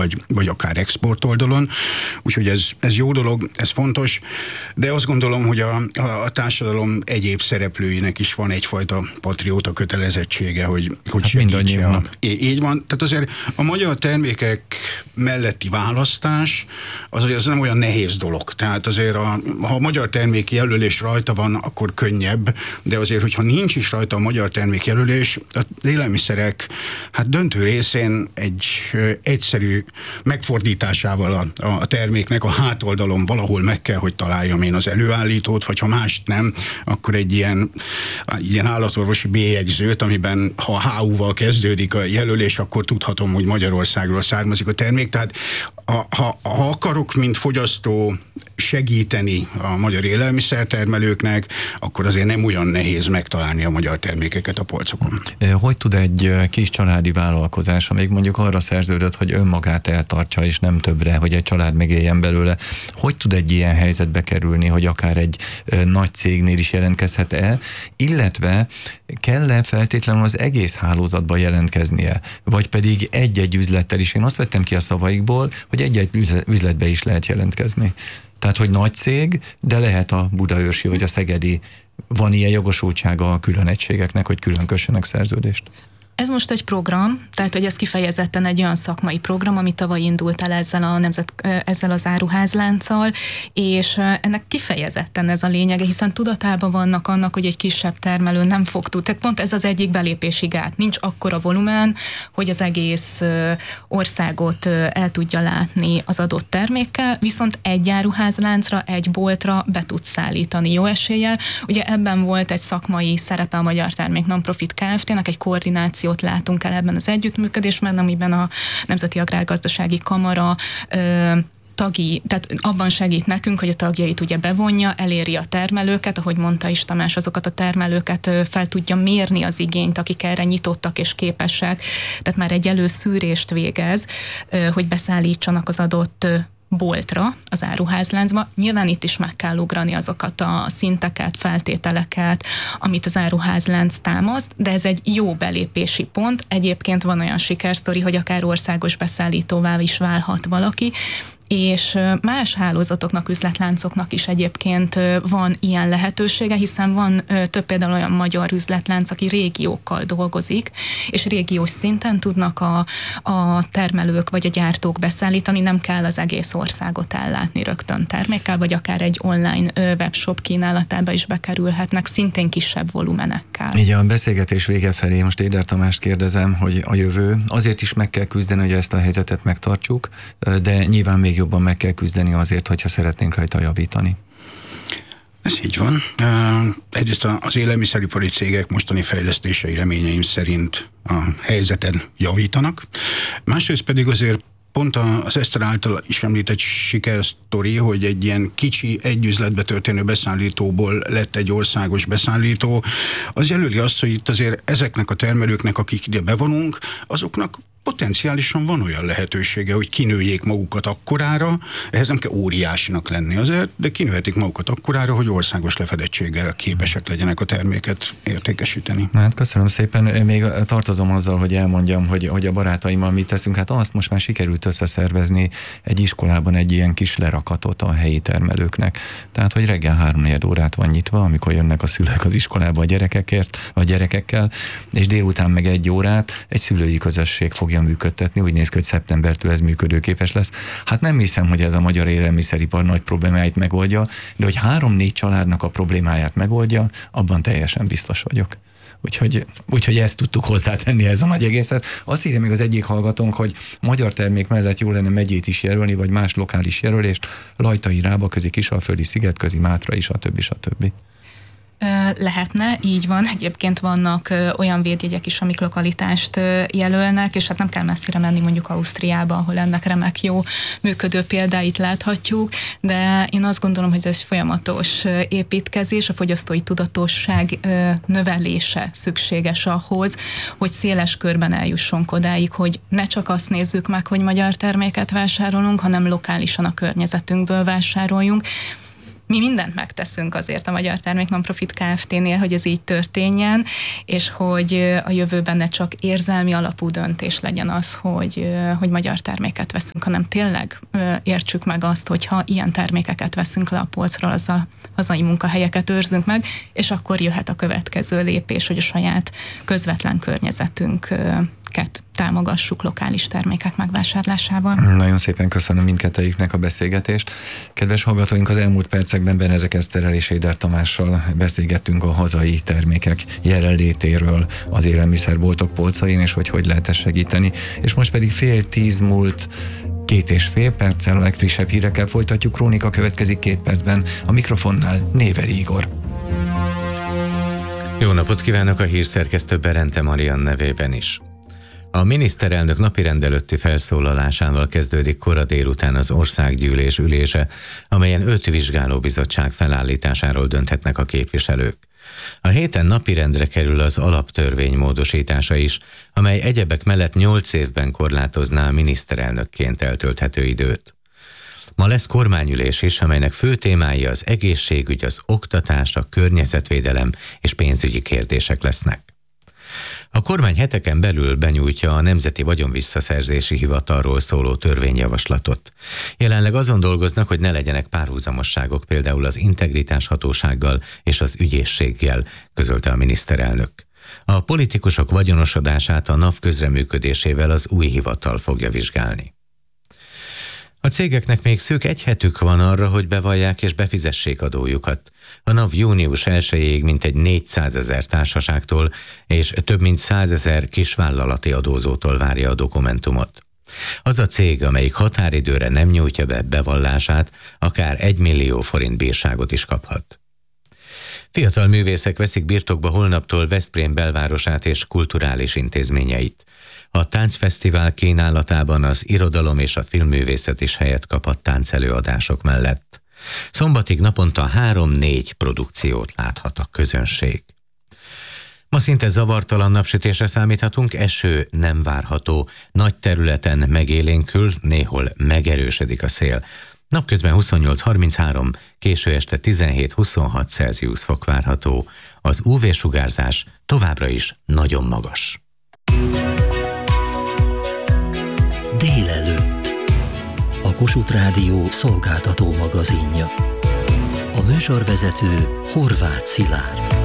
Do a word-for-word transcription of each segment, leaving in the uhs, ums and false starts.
vagy, vagy akár export oldalon. Úgyhogy ez, ez jó dolog, ez fontos, de azt gondolom, hogy a, a, a társadalom egyéb szereplőinek is van egyfajta patrióta kötelezettsége, hogy, hogy hát segítse. A, így van. Tehát azért a magyar termékek melletti választás az, az nem olyan nehéz dolog. Tehát azért a, ha a magyar termék jelölés rajta van, akkor könnyebb, de azért, hogyha nincs is rajta a magyar termék jelölés, az élelmiszerek hát döntő részén egy egyszerű megfordításával a, a terméknek a hátoldalon valahol meg kell, hogy találjam én az előállítót, vagy ha mást nem, akkor egy ilyen, ilyen állatorvosi bélyegzőt, amiben ha há u-val kezdődik a jelölés, akkor tudhatom, hogy Magyarországról származik a termék. Tehát ha, ha, ha akarok, mint fogyasztó segíteni a magyar élelmiszertermelőknek, akkor azért nem olyan nehéz megtalálni a magyar termékeket a polcokon. Hogy tud egy kis családi vállalkozás, amíg mondjuk arra szerződött, hogy önmagát eltartsa, és nem többre, hogy egy család megéljen belőle, hogy tud egy ilyen helyzetbe kerülni, hogy akár egy nagy cégnél is jelentkezhet-e, illetve kell-e feltétlenül az egész hálózatba jelentkeznie, vagy pedig egy-egy üzlettel is? Én azt vettem ki a szavaikból, hogy egy-egy üzletbe is lehet jelentkezni. Tehát, hogy nagy cég, de lehet a budaörsi vagy a szegedi, van ilyen jogosultsága a külön egységeknek, hogy külön kössenek szerződést? Ez most egy program, tehát hogy ez kifejezetten egy olyan szakmai program, ami tavaly indult el ezzel, a nemzet, ezzel az áruházlánccal, és ennek kifejezetten ez a lényege, hiszen tudatában vannak annak, hogy egy kisebb termelő nem fog tudni. Tehát pont ez az egyik belépési gát. Nincs akkora volumen, hogy az egész országot el tudja látni az adott termékkel, viszont egy áruházláncra, egy boltra be tud szállítani jó eséllyel. Ugye ebben volt egy szakmai szerepe a Magyar Termék Nonprofit Kft-nek, egy koordináció látunk el ebben az együttműködésben, amiben a Nemzeti Agrárgazdasági Kamara ö, tagi, tehát abban segít nekünk, hogy a tagjait ugye bevonja, eléri a termelőket, ahogy mondta is Tamás, azokat a termelőket fel tudja mérni az igényt, akik erre nyitottak és képesek, tehát már egy előszűrést végez, hogy beszállítsanak az adott boltra, az áruházláncba. Nyilván itt is meg kell ugrani azokat a szinteket, feltételeket, amit az áruházlánc támaszt, de ez egy jó belépési pont. Egyébként van olyan sikersztori, hogy akár országos beszállítóvá is válhat valaki, és más hálózatoknak, üzletláncoknak is egyébként van ilyen lehetősége, hiszen van több például olyan magyar üzletlánc, aki régiókkal dolgozik, és régiós szinten tudnak a, a termelők vagy a gyártók beszállítani, nem kell az egész országot ellátni rögtön termékkel, vagy akár egy online webshop kínálatába is bekerülhetnek, szintén kisebb volumenekkel. Így a beszélgetés vége felé most Éder Tamást kérdezem, hogy a jövő, azért is meg kell küzdeni, hogy ezt a helyzetet megtartsuk, de nyilván még jobban meg kell küzdeni azért, hogyha szeretnénk rajta javítani. Ez így van. Egyrészt az élelmiszeripari cégek mostani fejlesztései reményeim szerint a helyzeten javítanak. Másrészt pedig azért pont az Eszter által is említett sikersztori, hogy egy ilyen kicsi, egy üzletbe történő beszállítóból lett egy országos beszállító, az jelöli azt, hogy itt azért ezeknek a termelőknek, akik ide bevonunk, azoknak potenciálisan van olyan lehetősége, hogy kinőjék magukat akkorára, ehhez nem kell óriásinak lenni azért, de kinőhetik magukat akkorára, hogy országos lefedettséggel képesek legyenek a terméket értékesíteni. Hát köszönöm szépen, még tartozom azzal, hogy elmondjam, hogy, hogy a barátaimmal mit teszünk, hát azt most már sikerült összeszervezni egy iskolában egy ilyen kis lerakatot a helyi termelőknek. Tehát, hogy reggel háromnegyed órát van nyitva, amikor jönnek a szülők az iskolába a gyerekekért, a gyerekekkel, és délután meg egy órát egy szülői közösség fogja működtetni, úgy néz ki, hogy szeptembertől ez működőképes lesz. Hát nem hiszem, hogy ez a magyar élelmiszeripar nagy problémáit megoldja, de hogy három-négy családnak a problémáját megoldja, abban teljesen biztos vagyok. Úgyhogy, úgyhogy ezt tudtuk hozzátenni ez a nagy egészet. Azt írja még az egyik hallgatónk, hogy magyar termék mellett jó lenne megyét is jelölni, vagy más lokális jelölést, Lajtai, Rábaközi, Kisalföldi, Szigetközi, Mátra is, stb. stb. Lehetne, így van. Egyébként vannak ö, olyan védjegyek is, amik lokalitást ö, jelölnek, és hát nem kell messzire menni mondjuk Ausztriába, ahol ennek remek jó működő példáit láthatjuk, de én azt gondolom, hogy ez folyamatos ö, építkezés, a fogyasztói tudatosság ö, növelése szükséges ahhoz, hogy széles körben eljussunk odáig, hogy ne csak azt nézzük meg, hogy magyar terméket vásárolunk, hanem lokálisan a környezetünkből vásároljunk. mi mindent megteszünk azért a Magyar Termék Nonprofit Kft-nél, hogy ez így történjen, és hogy a jövőben ne csak érzelmi alapú döntés legyen az, hogy, hogy magyar terméket veszünk, hanem tényleg értsük meg azt, hogy ha ilyen termékeket veszünk le a polcról, azzal hazai munkahelyeket őrzünk meg, és akkor jöhet a következő lépés, hogy a saját közvetlen környezetünket támogassuk lokális termékek megvásárlásával. Nagyon szépen köszönöm mindkettejüknek a beszélgetést. Kedves hallgatóink, az elmúlt percekben Benedek Eszterrel és Éder Tamással beszélgettünk a hazai termékek jelenlétéről az élelmiszerboltok polcain, és hogy hogy lehet ezt segíteni. És most pedig fél tíz múlt két és fél perccel a legfrissebb hírekkel folytatjuk. Krónika következik két percben. A mikrofonnál Néveri Igor. Jó napot kívánok a hírszerkesztő Berente Marian nevében is. A miniszterelnök napirend előtti felszólalásával kezdődik kora délután az országgyűlés ülése, amelyen öt vizsgálóbizottság felállításáról dönthetnek a képviselők. A héten napirendre kerül az alaptörvény módosítása is, amely egyebek mellett nyolc évben korlátozná a miniszterelnökként eltölthető időt. Ma lesz kormányülés is, amelynek fő témái az egészségügy, az oktatás, a környezetvédelem és pénzügyi kérdések lesznek. A kormány heteken belül benyújtja a Nemzeti Vagyonvisszaszerzési Hivatalról szóló törvényjavaslatot. Jelenleg azon dolgoznak, hogy ne legyenek párhuzamosságok például az integritás hatósággal és az ügyészséggel, közölte a miniszterelnök. A politikusok vagyonosodását a NAV közreműködésével az új hivatal fogja vizsgálni. A cégeknek még szűk egy hetük van arra, hogy bevallják és befizessék adójukat. A NAV június elsejéig mintegy négyszázezer társaságtól és több mint százezer kisvállalati adózótól várja a dokumentumot. Az a cég, amelyik határidőre nem nyújtja be bevallását, akár egy millió forint bírságot is kaphat. Fiatal művészek veszik birtokba holnaptól Veszprém belvárosát és kulturális intézményeit. A táncfesztivál kínálatában az irodalom és a filmművészet is helyet kap a táncelőadások mellett. Szombatig naponta három-négy produkciót láthat a közönség. Ma szinte zavartalan napsütésre számíthatunk, eső nem várható, nagy területen megélénkül, néhol megerősödik a szél. Napközben huszonnyolc harminchárom, késő este tizenhét-huszonhat Celsius fok várható. Az ú vé-sugárzás továbbra is nagyon magas. Délelőtt. A Kossuth Rádió szolgáltató magazinja. A műsorvezető Horváth Szilárd.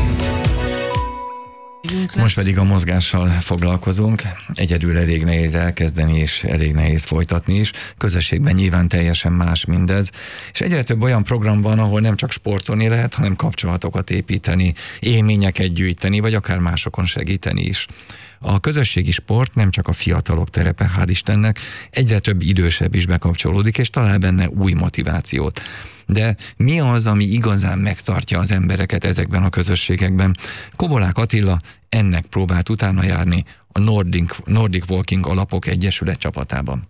Most pedig a mozgással foglalkozunk. Egyedül elég nehéz elkezdeni, és elég nehéz folytatni is. Közösségben nyilván teljesen más mindez. És egyre több olyan program van, ahol nem csak sportolni lehet, hanem kapcsolatokat építeni, élményeket gyűjteni, vagy akár másokon segíteni is. A közösségi sport nem csak a fiatalok terepe, hál' Istennek, egyre több idősebb is bekapcsolódik, és talál benne új motivációt. De mi az, ami igazán megtartja az embereket ezekben a közösségekben? Kobolák Attila ennek próbált utána járni a Nordic, Nordic Walking Alapok Egyesület csapatában.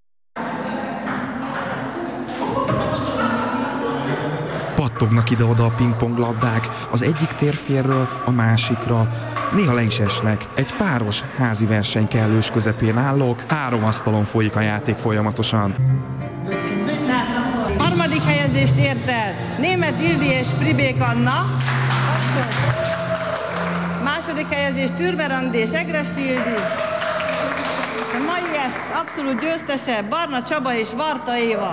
Pattognak ide-oda a pingponglabdák, az egyik térférről a másikra. Néha le is esnek. Egy páros házi verseny kellős közepén állok, három asztalon folyik a játék folyamatosan. Harmadik helyezést ért el Németh Ildi és Pribék Anna. Második helyezést Türmer Andi és Egressy Ildi. A mai est abszolút győztese Barna Csaba és Varta Éva.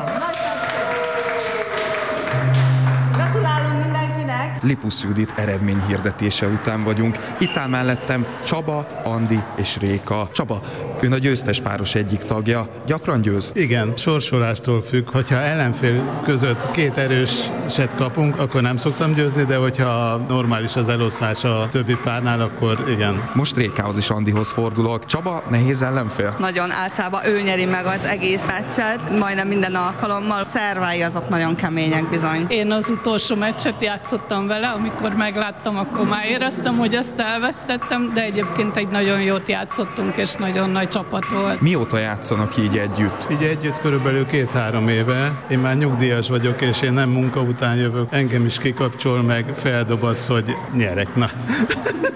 Gratulálunk mindenkinek! Lipusz Judit eredményhirdetése után vagyunk. Itt áll mellettem Csaba, Andi és Réka. Csaba, ön a győztes páros egyik tagja. Gyakran győz? Igen, sorsolástól függ. Hogyha ellenfél között két erőset kapunk, akkor nem szoktam győzni, de hogyha normális az eloszlás a többi párnál, akkor igen. Most Rékához és Andihoz fordulok. Csaba, nehéz ellenfél? Nagyon általában ő nyeri meg az egész meccset, majdnem minden alkalommal. Szervái azok nagyon kemények bizony. Én az utolsó meccset játszottam vele, amikor megláttam, akkor már éreztem, hogy ezt elvesztettem, de egyébként egy nagyon jót játszottunk, és nagyon nagy csapat volt. Mióta játszanak így együtt? Így együtt körülbelül két-három éve. Én már nyugdíjas vagyok, és én nem munka után jövök. Engem is kikapcsol, meg feldob az, hogy nyerek. Na. A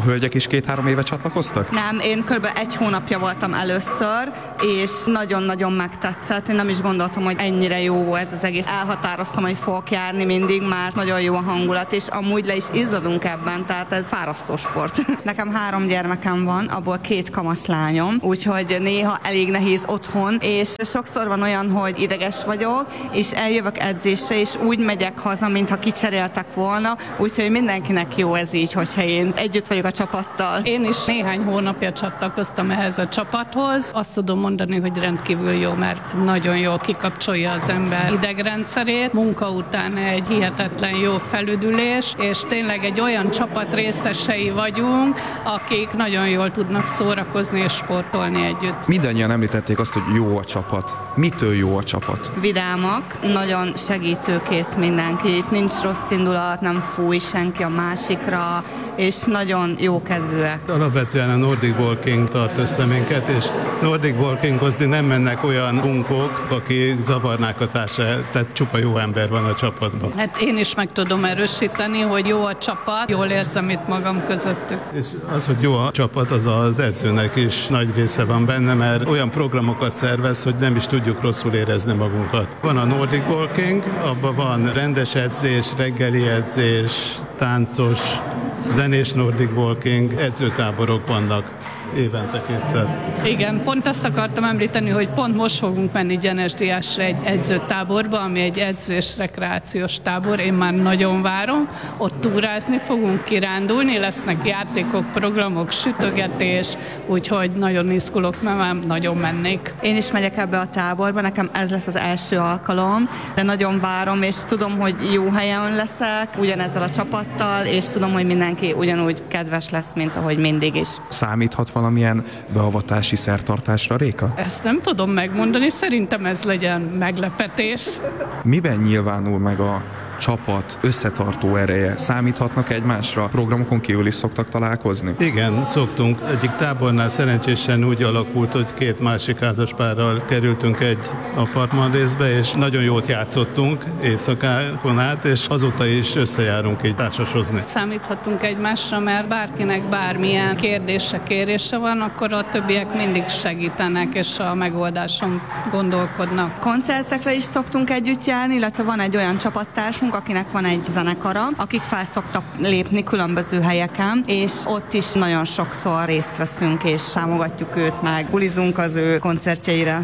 hölgyek is két-három éve csatlakoztak? Nem, én kb. egy hónapja voltam először, és nagyon-nagyon megtetszett. Én nem is gondoltam, hogy ennyire jó ez az egész. Elhatároztam, hogy fogok járni mindig, már nagyon jó a hangulat, és amúgy le is izzadunk ebben, tehát ez fárasztó sport. Nekem három gyermekem van, abból két kamaszlányom, úgyhogy néha elég nehéz otthon, és sokszor van olyan, hogy ideges vagyok, és eljövök edzésre, és úgy megyek haza, mintha kicseréltek volna, úgyhogy mindenkinek jó ez így, hogyha én együtt vagyok a csapattal. Én is néhány hónapja csatlakoztam ehhez a csapathoz. Azt tudom mondani, hogy rendkívül jó, mert nagyon jól kikapcsolja az ember idegrendszerét. Munka után egy hihetetlen jó felüdülés, és tényleg egy olyan csapat részesei vagyunk, akik nagyon jól tudnak szórakozni és sportolni együtt. Mindannyian említették azt, hogy jó a csapat. Mitől jó a csapat? Vidámak, nagyon segítőkész mindenki. Itt nincs rossz indulat, nem fúj senki a másikra, és nagyon jó kedvűek. Alapvetően a Nordic Walking tart össze minket, és Nordic Walkingozni nem mennek olyan bunkók, akik zavarnák a társát, tehát csupa jó ember van a csapatban. Hát én is meg tudom erősíteni, hogy jó a csapat, jól érzem itt magam közöttük. És az, hogy jó a csapat, az az edzőnek is nagy része van benne, mert olyan programokat szervez, hogy nem is tudjuk rosszul érezni magunkat. Van a Nordic Walking, abban van rendes edzés, reggeli edzés, táncos, zenés Nordic Walking, edzőtáborok vannak évente kétszer. Igen, pont azt akartam említeni, hogy pont most fogunk menni Gyenesdiásra egy edzőtáborba, ami egy edző- és rekreációs tábor. Én már nagyon várom. Ott túrázni fogunk, kirándulni, lesznek játékok, programok, sütögetés, úgyhogy nagyon izgulok, mert már nagyon mennék. Én is megyek ebbe a táborba, nekem ez lesz az első alkalom, de nagyon várom, és tudom, hogy jó helyen leszek, ugyanezzel a csapattal, és tudom, hogy mindenki ugyanúgy kedves lesz, mint ahogy mindig is. Számíthat valamilyen beavatási szertartásra, Réka? Ezt nem tudom megmondani, szerintem ez legyen meglepetés. Miben nyilvánul meg a csapat összetartó ereje? Számíthatnak egymásra? Programokon kívül is szoktak találkozni? Igen, szoktunk. Egyik tábornál szerencsésen úgy alakult, hogy két másik házaspárral kerültünk egy apartman részbe, és nagyon jót játszottunk éjszakákon át, és azóta is összejárunk így társasozni. Számíthatunk egymásra, mert bárkinek bármilyen kérdése, kérése van, akkor a többiek mindig segítenek, és a megoldáson gondolkodnak. Koncertekre is szoktunk együtt járni, illetve van egy olyan csapattársunk, akinek van egy zenekara, akik fel szoktak lépni különböző helyeken, és ott is nagyon sokszor részt veszünk, és támogatjuk őt, meg bulizunk az ő koncertjeire.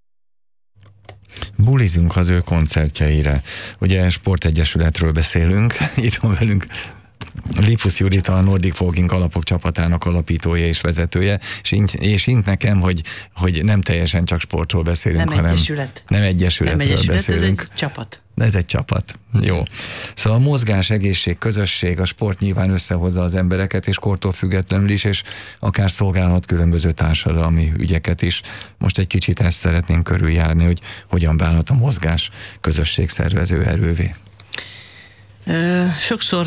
Bulizunk az ő koncertjeire. Ugye sportegyesületről beszélünk, itt van velünk Lipus Judita, a Nordic Walking alapok csapatának alapítója és vezetője, és int, és int nekem, hogy, hogy nem teljesen csak sportról beszélünk, nem hanem egyesület. nem egyesületről nem egyesület, beszélünk. Ez egy csapat. Ez egy csapat. Jó. Szóval a mozgás, egészség, közösség, a sport nyilván összehozza az embereket, és kortól függetlenül is, és akár szolgálhat különböző társadalmi ügyeket is. Most egy kicsit ezt szeretnénk körüljárni, hogy hogyan válhat a mozgás közösségszervező erővé. Ö, sokszor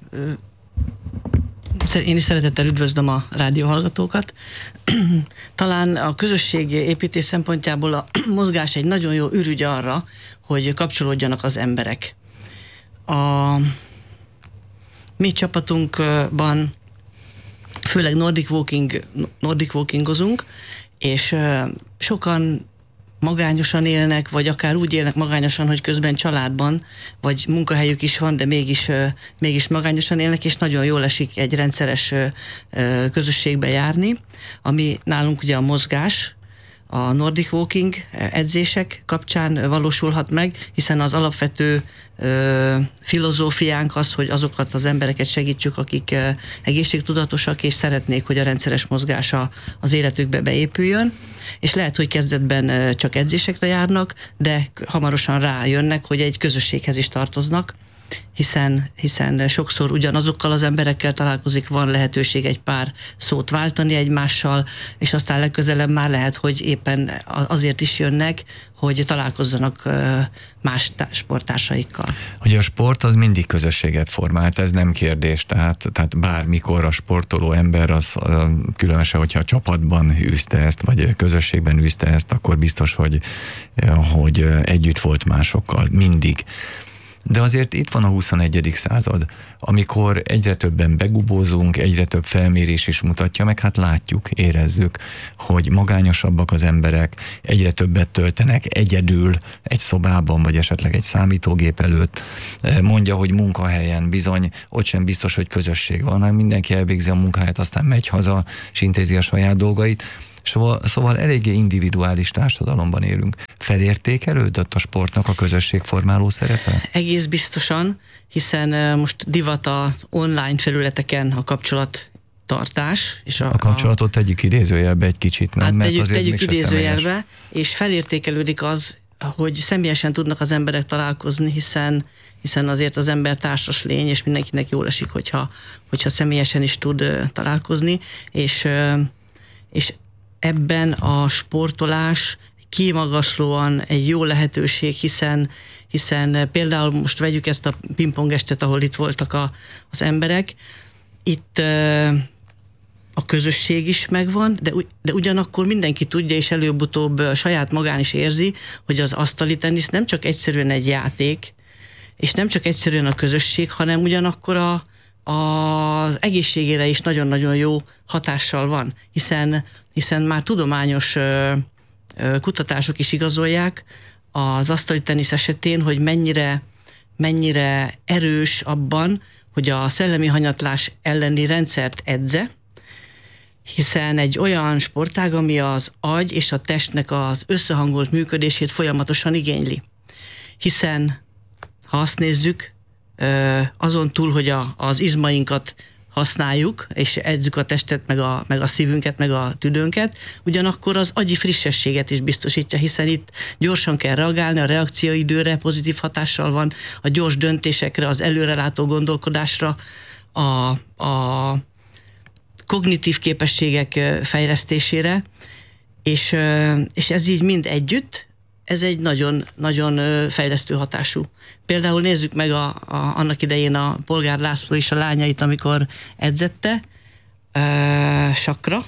én is szeretettel üdvözlöm a rádióhallgatókat. Talán a közösség építés szempontjából a mozgás egy nagyon jó ürügy arra, hogy kapcsolódjanak az emberek. A mi csapatunkban főleg Nordic Walking, Nordic Walkingozunk, és sokan magányosan élnek, vagy akár úgy élnek magányosan, hogy közben családban, vagy munkahelyük is van, de mégis, mégis magányosan élnek, és nagyon jól esik egy rendszeres közösségbe járni, ami nálunk ugye a mozgás, a Nordic Walking edzések kapcsán valósulhat meg, hiszen az alapvető ö, filozófiánk az, hogy azokat az embereket segítsük, akik ö, egészségtudatosak, és szeretnék, hogy a rendszeres mozgása az életükbe beépüljön, és lehet, hogy kezdetben ö, csak edzésekre járnak, de hamarosan rájönnek, hogy egy közösséghez is tartoznak, hiszen, hiszen sokszor ugyanazokkal az emberekkel találkozik, van lehetőség egy pár szót váltani egymással, és aztán legközelebb már lehet, hogy éppen azért is jönnek, hogy találkozzanak más sporttársaikkal. Ugye a sport az mindig közösséget formált, ez nem kérdés, tehát, tehát bármikor a sportoló ember, az különösen, hogyha a csapatban űzte ezt, vagy közösségben űzte ezt, akkor biztos, hogy, hogy együtt volt másokkal, mindig. De azért itt van a huszonegyedik század, amikor egyre többen begubózunk, egyre több felmérés is mutatja, meg hát látjuk, érezzük, hogy magányosabbak az emberek, egyre többet töltenek egyedül egy szobában, vagy esetleg egy számítógép előtt. Mondja, hogy munkahelyen bizony, ott sem biztos, hogy közösség van, hanem mindenki elvégzi a munkáját, aztán megy haza, és intézi a saját dolgait. Szóval, szóval eléggé individuális társadalomban élünk. Felértékelődött a sportnak a közösségformáló szerepe? Egész biztosan, hiszen most divat az online felületeken a kapcsolattartás. És a, a kapcsolatot tegyük idézőjelbe egy kicsit, nem? Hát Mert tegyük, azért tegyük idézőjelbe, személyes. És felértékelődik az, hogy személyesen tudnak az emberek találkozni, hiszen, hiszen azért az ember társas lény, és mindenkinek jól esik, hogyha, hogyha személyesen is tud uh, találkozni, és, uh, és ebben a sportolás kimagaslóan egy jó lehetőség, hiszen, hiszen például most vegyük ezt a pingpong estet, ahol itt voltak a, az emberek, itt uh, a közösség is megvan, de, de ugyanakkor mindenki tudja, és előbb-utóbb saját magán is érzi, hogy az asztali tenisz nem csak egyszerűen egy játék, és nem csak egyszerűen a közösség, hanem ugyanakkor a, az egészségére is nagyon-nagyon jó hatással van, hiszen, hiszen már tudományos ö, ö, kutatások is igazolják az asztali tenisz esetén, hogy mennyire, mennyire erős abban, hogy a szellemi hanyatlás elleni rendszert edze, hiszen egy olyan sportág, ami az agy és a testnek az összehangolt működését folyamatosan igényli. Hiszen, ha azt nézzük, azon túl, hogy a, az izmainkat használjuk, és edzük a testet, meg a, meg a szívünket, meg a tüdőnket, ugyanakkor az agyi frissességet is biztosítja, hiszen itt gyorsan kell reagálni, a reakcióidőre pozitív hatással van, a gyors döntésekre, az előrelátó gondolkodásra, a, a kognitív képességek fejlesztésére, és, és ez így mind együtt, ez egy nagyon, nagyon fejlesztő hatású. Például nézzük meg a, a, annak idején a Polgár László és a lányait, amikor edzette e, sakra,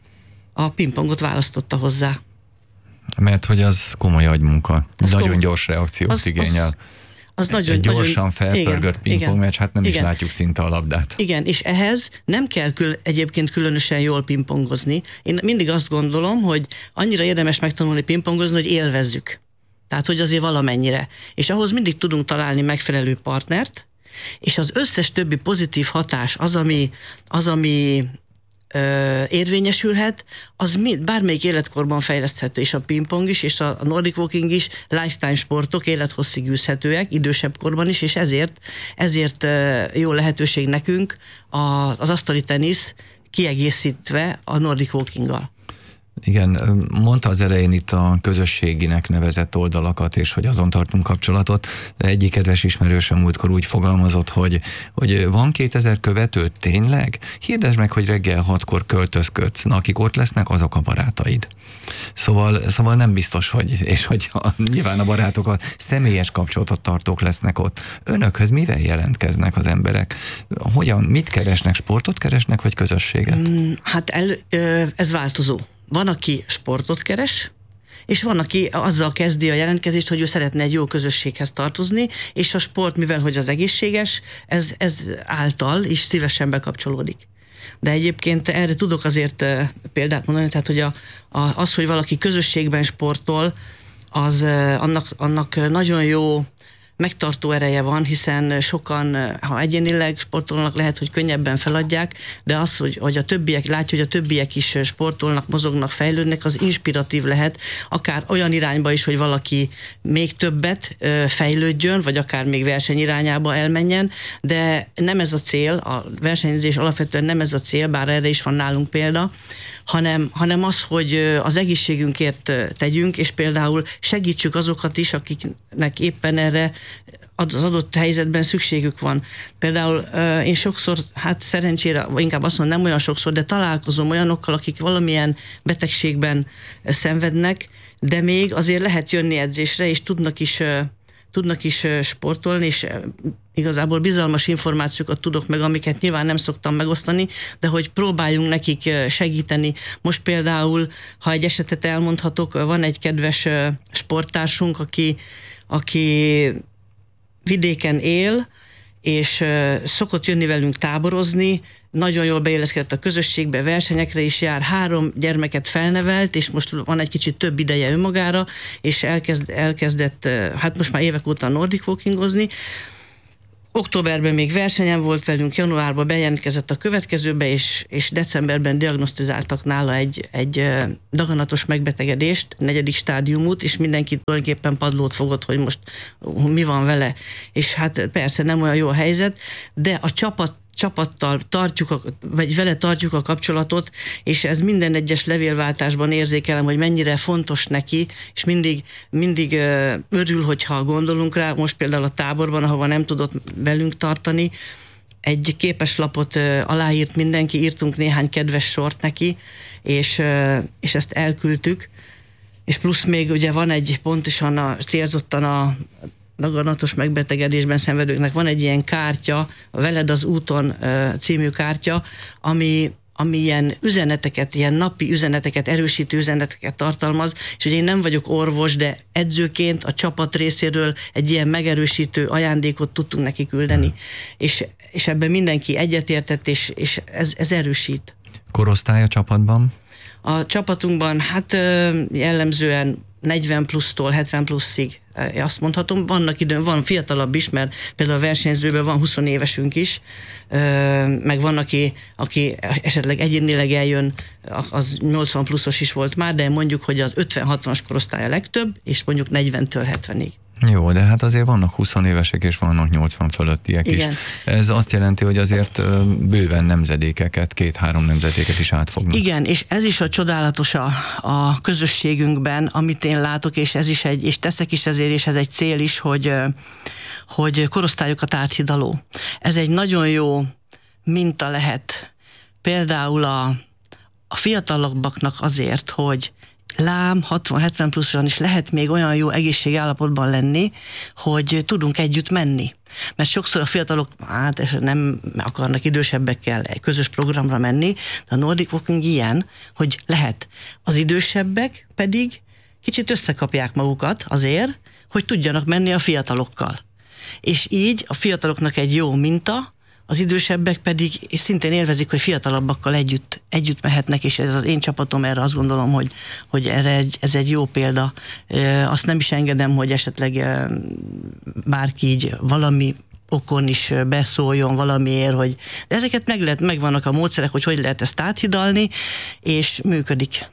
a pingpongot választotta hozzá. Mert hogy az komoly agymunka, az nagyon komoly. Gyors reakciót az, igényel. Az, az nagyon, egy gyorsan nagyon, felpörgött pingpong meccs, hát nem igen. is látjuk szinte a labdát. Igen, és ehhez nem kell kül, egyébként különösen jól pingpongozni. Én mindig azt gondolom, hogy annyira érdemes megtanulni pingpongozni, hogy élvezzük. Tehát, hogy azért valamennyire. És ahhoz mindig tudunk találni megfelelő partnert, és az összes többi pozitív hatás, az, ami, az, ami ö, érvényesülhet, az mind, bármelyik életkorban fejleszthető, és a pingpong is, és a Nordic Walking is lifetime sportok, élethosszig űzhetőek, idősebb korban is, és ezért, ezért ö, jó lehetőség nekünk az, az asztali tenisz kiegészítve a Nordic Walkinggal. Igen, mondta az elején itt a közösséginek nevezett oldalakat, és hogy azon tartunk kapcsolatot. Egyik kedves ismerősöm múltkor úgy fogalmazott, hogy, hogy van kétezer követő, tényleg? Hirdesd meg, hogy reggel hatkor költözködsz. Na, akik ott lesznek, azok a barátaid. Szóval, szóval nem biztos, hogy, és hogy a, nyilván a barátok a személyes kapcsolatot tartók lesznek ott. Önökhöz mivel jelentkeznek az emberek? Hogyan, mit keresnek? Sportot keresnek, vagy közösséget? Hát el, ez változó. Van, aki sportot keres, és van, aki azzal kezdi a jelentkezést, hogy ő szeretne egy jó közösséghez tartozni, és a sport, mivel hogy az egészséges, ez, ez által is szívesen bekapcsolódik. De egyébként erre tudok azért példát mondani, tehát hogy a, a, az, hogy valaki közösségben sportol, az annak, annak nagyon jó megtartó ereje van, hiszen sokan, ha egyénileg sportolnak, lehet, hogy könnyebben feladják, de az, hogy, hogy a többiek, látja, hogy a többiek is sportolnak, mozognak, fejlődnek, az inspiratív lehet, akár olyan irányba is, hogy valaki még többet fejlődjön, vagy akár még verseny irányába elmenjen, de nem ez a cél, a versenyzés alapvetően nem ez a cél, bár erre is van nálunk példa, hanem, hanem az, hogy az egészségünkért tegyünk, és például segítsük azokat is, akiknek éppen erre az adott helyzetben szükségük van. Például én sokszor, hát szerencsére, vagy inkább azt mondom, nem olyan sokszor, de találkozom olyanokkal, akik valamilyen betegségben szenvednek, de még azért lehet jönni edzésre, és tudnak is, tudnak is sportolni, és igazából bizalmas információkat tudok meg, amiket nyilván nem szoktam megosztani, de hogy próbáljunk nekik segíteni. Most például, ha egy esetet elmondhatok, van egy kedves sporttársunk, aki, aki vidéken él, és szokott jönni velünk táborozni, nagyon jól beilleszkedett a közösségbe, versenyekre is jár, három gyermeket felnevelt, és most van egy kicsit több ideje önmagára, és elkezd, elkezdett, hát most már évek óta Nordic walkingozni. Októberben még versenyen volt velünk, januárban bejelentkezett a következőbe, és, és decemberben diagnosztizáltak nála egy, egy daganatos megbetegedést, negyedik stádiumút, és mindenki tulajdonképpen padlót fogott, hogy most mi van vele. És hát persze nem olyan jó a helyzet, de a csapat csapattal tartjuk, a, vagy vele tartjuk a kapcsolatot, és ez minden egyes levélváltásban érzékelem, hogy mennyire fontos neki, és mindig, mindig örül, hogyha gondolunk rá. Most például a táborban, ahova nem tudott velünk tartani, egy képeslapot aláírt mindenki, írtunk néhány kedves sort neki, és, és ezt elküldtük, és plusz még ugye van egy pontosan a, célzottan a daganatos megbetegedésben szenvedőknek van egy ilyen kártya, a Veled az úton című kártya, ami, ami ilyen üzeneteket, ilyen napi üzeneteket, erősítő üzeneteket tartalmaz, és ugye én nem vagyok orvos, de edzőként a csapat részéről egy ilyen megerősítő ajándékot tudtunk neki küldeni, hmm. és, és ebben mindenki egyetértett, és, és ez, ez erősít. Korosztály a csapatban? A csapatunkban hát jellemzően negyven plusztól hetven pluszig, azt mondhatom, vannak időn, van fiatalabb is, mert például a versenyzőben van húsz évesünk is, meg van, aki, aki esetleg egyénileg eljön, az nyolcvan pluszos is volt már, de mondjuk, hogy az ötven-hatvanas korosztály a legtöbb, és mondjuk negyventől hetvenig. Jó, de hát azért vannak húsz évesek, és vannak nyolcvan fölöttiek Igen. is. Ez azt jelenti, hogy azért bőven nemzedékeket, két-három nemzedéket is átfognak. Igen, és ez is a csodálatos a, a közösségünkben, amit én látok, és ez is egy, és teszek is ezért, és ez egy cél is, hogy, hogy korosztályokat áthidaló. Ez egy nagyon jó minta lehet például a, a fiatalabbaknak azért, hogy lám, hatvan-hetven pluszosan is lehet még olyan jó egészségi állapotban lenni, hogy tudunk együtt menni. Mert sokszor a fiatalok hát nem akarnak idősebbekkel közös programra menni, de a Nordic Walking ilyen, hogy lehet. Az idősebbek pedig kicsit összekapják magukat azért, hogy tudjanak menni a fiatalokkal. És így a fiataloknak egy jó minta, az idősebbek pedig szintén élvezik, hogy fiatalabbakkal együtt, együtt mehetnek, és ez az én csapatom, erre azt gondolom, hogy, hogy erre egy, ez egy jó példa. Azt nem is engedem, hogy esetleg bárki így valami okon is beszóljon valamiért, hogy de ezeket meg lehet, megvannak a módszerek, hogy hogy lehet ezt áthidalni, és működik.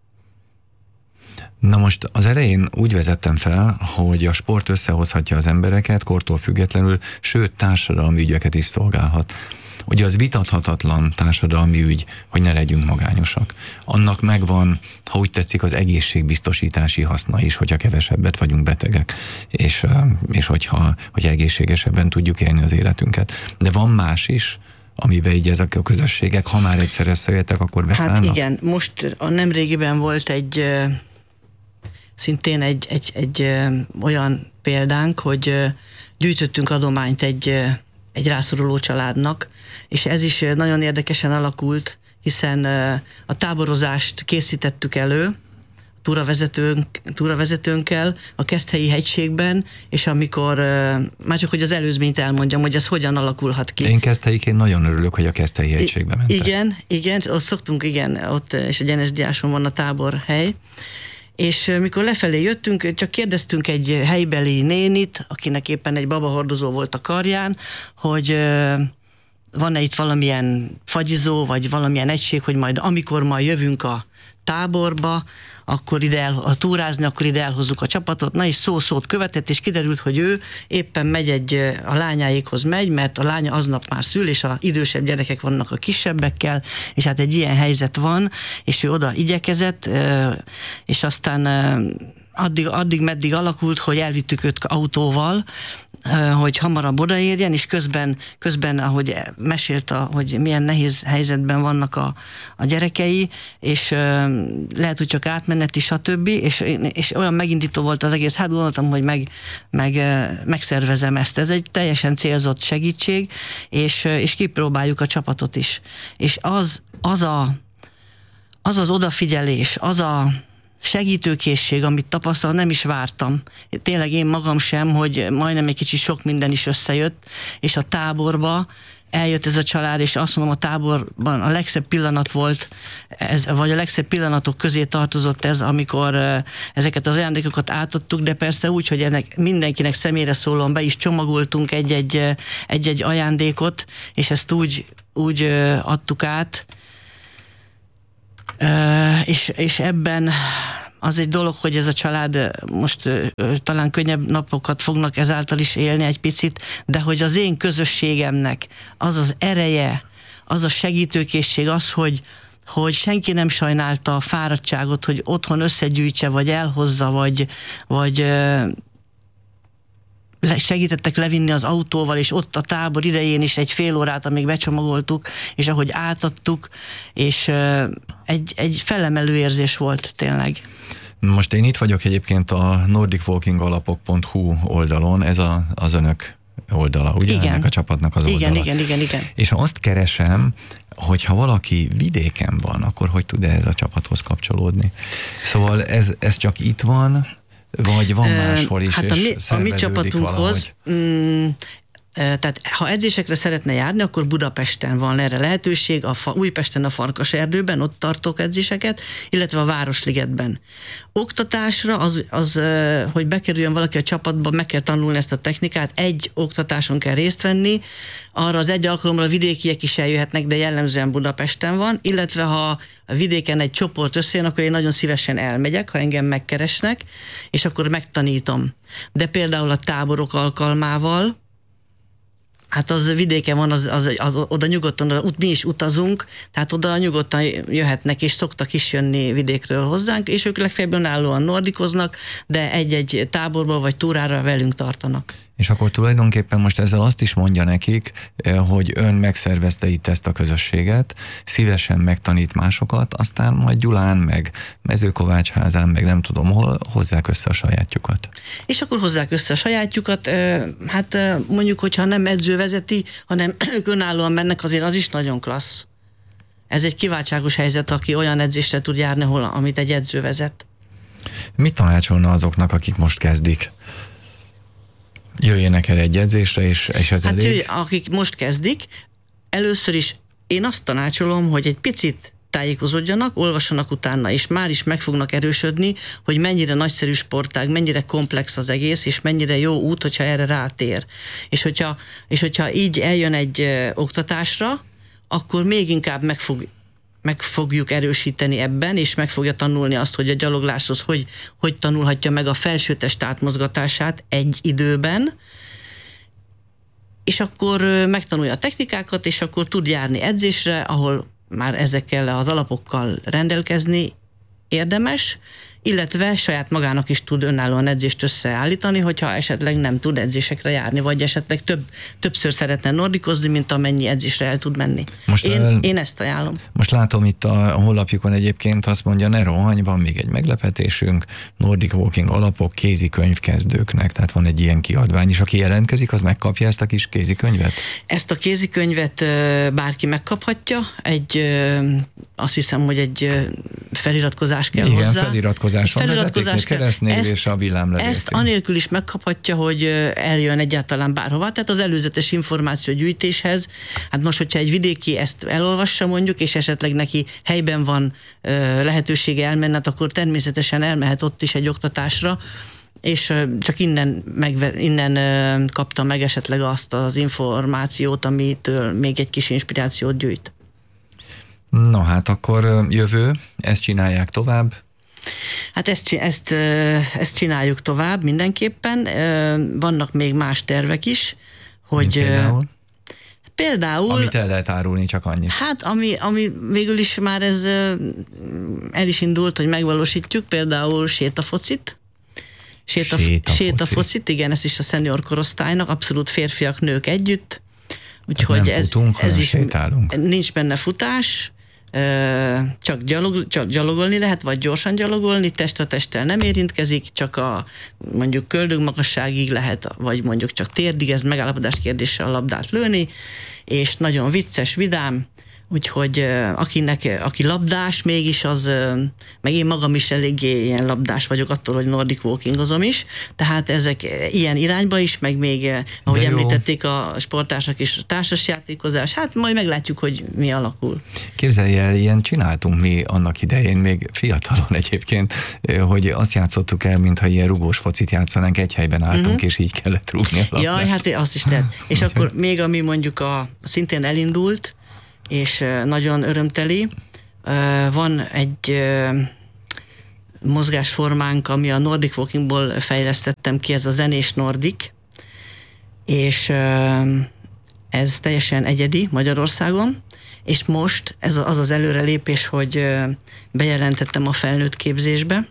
Na most az elején úgy vezettem fel, hogy a sport összehozhatja az embereket, kortól függetlenül, sőt társadalmi ügyeket is szolgálhat. Ugye az vitathatatlan társadalmi ügy, hogy ne legyünk magányosak. Annak megvan, ha úgy tetszik, az egészségbiztosítási haszna is, hogyha kevesebbet vagyunk betegek, és, és hogyha, hogyha egészségesebben tudjuk élni az életünket. De van más is, amiben így ezek a közösségek, ha már egyszer összejöttek, akkor beszállnak? Hát igen, most a nemrégiben volt egy szintén egy, egy, egy ö, olyan példánk, hogy ö, gyűjtöttünk adományt egy, ö, egy rászoruló családnak, és ez is ö, nagyon érdekesen alakult, hiszen ö, a táborozást készítettük elő, túravezetőnk, túravezetőnkkel a Keszthelyi hegységben, és amikor, ö, már csak hogy az előzményt elmondjam, hogy ez hogyan alakulhat ki. Én Keszthelyiként nagyon örülök, hogy a Keszthelyi hegységbe mentek. Igen, igen, ott szoktunk, igen, ott és egy Enesdiáson van a táborhely, és mikor lefelé jöttünk, csak kérdeztünk egy helybeli nénit, akinek éppen egy babahordozó volt a karján, hogy van-e itt valamilyen fagyizó, vagy valamilyen egység, hogy majd amikor majd jövünk a táborba, akkor ide el, a túrázni, akkor ide elhozzuk a csapatot. Na és szó-szót követett, és kiderült, hogy ő éppen megy egy, a lányáékhoz megy, mert a lánya aznap már szül, és a idősebb gyerekek vannak a kisebbekkel, és hát egy ilyen helyzet van, és ő oda igyekezett, és aztán addig, addig meddig alakult, hogy elvittük őt autóval, hogy hamarabb odaérjen, és közben, közben ahogy mesélt, a, hogy milyen nehéz helyzetben vannak a, a gyerekei, és uh, lehet, hogy csak átmeneti, stb. És, és olyan megindító volt az egész, hát gondoltam, hogy meg, meg, uh, megszervezem ezt. Ez egy teljesen célzott segítség, és, uh, és kipróbáljuk a csapatot is. És az az, a, az, az odafigyelés, az a segítőkészség, amit tapasztal, nem is vártam. Tényleg én magam sem, hogy majdnem egy kicsit sok minden is összejött, és a táborba eljött ez a család, és azt mondom, a táborban a legszebb pillanat volt, ez, vagy a legszebb pillanatok közé tartozott ez, amikor ezeket az ajándékokat átadtuk, de persze úgy, hogy ennek mindenkinek személyre szólóan be is csomagoltunk egy-egy, egy-egy ajándékot, és ezt úgy, úgy adtuk át, és, és ebben az egy dolog, hogy ez a család most talán könnyebb napokat fognak ezáltal is élni egy picit, de hogy az én közösségemnek az az ereje, az a segítőkészség, az, hogy, hogy senki nem sajnálta a fáradtságot, hogy otthon összegyűjtse, vagy elhozza, vagy, vagy segítettek levinni az autóval, és ott a tábor idején is egy fél órát, amíg becsomagoltuk, és ahogy átadtuk, és egy, egy felemelő érzés volt tényleg. Most én itt vagyok egyébként a nordic walking alapok pont hu oldalon, ez a, az önök oldala, ugye? Igen. Ennek a csapatnak az igen, oldala. Igen, igen, igen. És azt keresem, hogyha valaki vidéken van, akkor hogy tud ez a csapathoz kapcsolódni? Szóval ez, ez csak itt van, vagy van máshol is, hát és a mi, a mi csapatunkhoz, mm, tehát ha edzésekre szeretne járni, akkor Budapesten van erre lehetőség, a fa, Újpesten a Farkaserdőben, ott tartok edzéseket, illetve a Városligetben. Oktatásra, az, az, hogy bekerüljön valaki a csapatba, meg kell tanulni ezt a technikát, egy oktatáson kell részt venni, arra az egy alkalomra a vidékiek is eljöhetnek, de jellemzően Budapesten van, illetve ha a vidéken egy csoport összejön, akkor én nagyon szívesen elmegyek, ha engem megkeresnek, és akkor megtanítom. De például a táborok alkalmával, hát az vidéken van, az, az, az, oda nyugodtan, oda, mi is utazunk, tehát oda nyugodtan jöhetnek, és szoktak is jönni vidékről hozzánk, és ők legfeljebb önállóan nordikoznak, de egy-egy táborba vagy túrára velünk tartanak. És akkor tulajdonképpen most ezzel azt is mondja nekik, hogy ön megszervezte itt ezt a közösséget, szívesen megtanít másokat, aztán majd Gyulán, meg Mezőkovácsházán, meg nem tudom hol, hozzák össze a sajátjukat. És akkor hozzák össze a sajátjukat, hát mondjuk, hogyha nem edző vezeti, hanem ők önállóan mennek, azért az is nagyon klassz. Ez egy kiváltságos helyzet, aki olyan edzésre tud járni, hol, amit egy edző vezet. Mit tanácsolna azoknak, akik most kezdik? Jöjjenek el egy edzésre, és, és ez hát elég? Jöjj, akik most kezdik, először is én azt tanácsolom, hogy egy picit tájékozódjanak, olvassanak utána, és már is meg fognak erősödni, hogy mennyire nagyszerű sportág, mennyire komplex az egész, és mennyire jó út, hogyha erre rátér. És hogyha, és hogyha így eljön egy ö, oktatásra, akkor még inkább meg fog meg fogjuk erősíteni ebben, és meg fogja tanulni azt, hogy a gyalogláshoz hogy, hogy tanulhatja meg a felsőtest átmozgatását egy időben, és akkor megtanulja a technikákat, és akkor tud járni edzésre, ahol már ezekkel az alapokkal rendelkezni érdemes, illetve saját magának is tud önállóan edzést összeállítani, hogyha esetleg nem tud edzésekre járni, vagy esetleg több, többször szeretne nordikozni, mint amennyi edzésre el tud menni. Most én, el, én ezt ajánlom. Most látom itt a honlapjukon egyébként azt mondja, ne rohanj, van még egy meglepetésünk, Nordic Walking alapok kézikönyvkezdőknek, tehát van egy ilyen kiadvány, és aki jelentkezik, az megkapja ezt a kis kézikönyvet? Ezt a kézikönyvet bárki megkaphatja, egy, azt hiszem, hogy egy feliratkozás kell Igen, hozzá. feliratkozás van, vezetéknél, keresztnév és a villámlevél. Ezt anélkül is megkaphatja, hogy eljön egyáltalán bárhová, tehát az előzetes információgyűjtéshez. Hát most, hogyha egy vidéki ezt elolvassa mondjuk, és esetleg neki helyben van lehetősége elmenni, akkor természetesen elmehet ott is egy oktatásra, és csak innen, megve, innen kapta meg esetleg azt az információt, amitől még egy kis inspirációt gyűjt. Na hát akkor jövő, ezt csinálják tovább? Hát ezt, ezt, ezt csináljuk tovább mindenképpen. Vannak még más tervek is, hogy... Például? Például... Amit el lehet árulni, csak annyit. Hát, ami, ami végül is már ez el is indult, hogy megvalósítjuk, például sétafocit. Sétaf, sétafocit. Sétafocit, igen, ez is a szenior korosztálynak, abszolút férfiak, nők együtt. Úgyhogy nem ez, futunk, ez is sétálunk. Nincs benne futás, csak, gyalog, csak gyalogolni lehet, vagy gyorsan gyalogolni, test a testtel nem érintkezik, csak a mondjuk köldög magasságig lehet, vagy mondjuk csak térdig, ez megállapodás kérdéssel a labdát lőni, és nagyon vicces, vidám, Úgyhogy akinek, aki labdás mégis, az, meg én magam is eléggé ilyen labdás vagyok attól, hogy Nordic walkingozom is, tehát ezek ilyen irányba is, meg még, ahogy De említették a sportársak is, társasjátékozás, hát majd meglátjuk, hogy mi alakul. Képzelj el, ilyen csináltunk mi annak idején, még fiatalon egyébként, hogy azt játszottuk el, mintha ilyen rugós focit játszanánk, egy helyben álltunk, uh-huh. és így kellett rúgni a labdát. Jaj, hát azt is lehet. És akkor még ami mondjuk a, szintén elindult, és nagyon örömteli. Van egy mozgásformánk, ami a Nordic Walkingból fejlesztettem ki, ez a zenés Nordic, és ez teljesen egyedi Magyarországon, és most ez az az előrelépés, hogy bejelentettem a felnőtt képzésbe,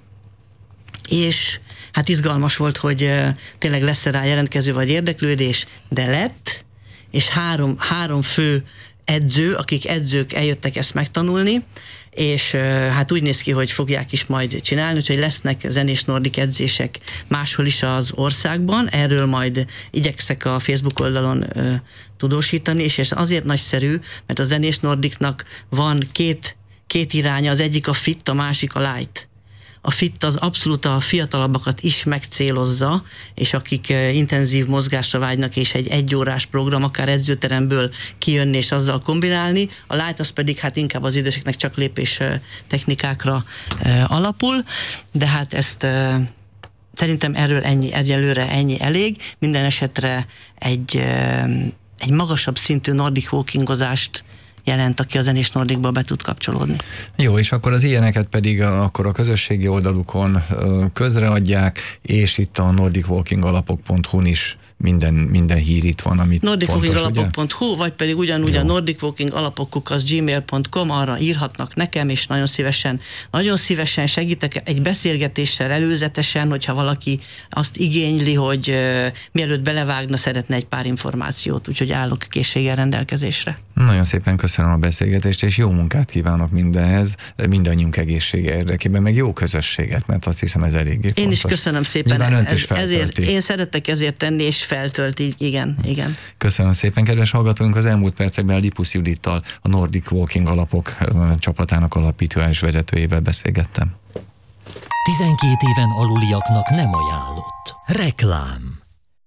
és hát izgalmas volt, hogy tényleg lesz rá jelentkező vagy érdeklődés, de lett, és három, három fő edző, akik edzők eljöttek ezt megtanulni, és hát úgy néz ki, hogy fogják is majd csinálni, úgyhogy lesznek zenés nordik edzések máshol is az országban, erről majd igyekszek a Facebook oldalon ö, tudósítani, és ez azért nagyszerű, mert a zenés nordiknak van két, két iránya, az egyik a fit, a másik a light. A fit az abszolút a fiatalabbakat is megcélozza, és akik intenzív mozgásra vágynak, és egy egyórás program, akár edzőteremből kijönni és azzal kombinálni. A light az pedig hát inkább az időseknek csak lépés technikákra alapul, de hát ezt szerintem erről ennyi, egyelőre ennyi elég. Minden esetre egy, egy magasabb szintű nordic walkingozást jelent, aki a zenés nordikba be tud kapcsolódni. Jó, és akkor az ilyeneket pedig akkor a közösségi oldalukon közreadják, és itt a nordic walking alapok pont hu-n is minden, minden hír itt van, amit nordic fontos, walking alapok pont hu, ugye? vagy pedig ugyanúgy Jó. a nordic walking alapok az gmail pont com, arra írhatnak nekem, és nagyon szívesen, nagyon szívesen segítek egy beszélgetéssel előzetesen, hogyha valaki azt igényli, hogy uh, mielőtt belevágna, szeretne egy pár információt, úgyhogy állok készséggel rendelkezésre. Nagyon szépen köszönöm a beszélgetést, és jó munkát kívánok mindenhez, mindannyiunk egészsége érdekében, meg jó közösséget, mert azt hiszem ez eléggé fontos. Én is köszönöm szépen. Ez, is ezért, én szeretek ezért tenni, és feltölt így, igen, igen. Köszönöm szépen, kedves hallgatóink, az elmúlt percekben Lipusz Judittal, a Nordic Walking alapok csapatának alapítójával és vezetőjével beszélgettem. tizenkét éven aluliaknak nem ajánlott. Reklám.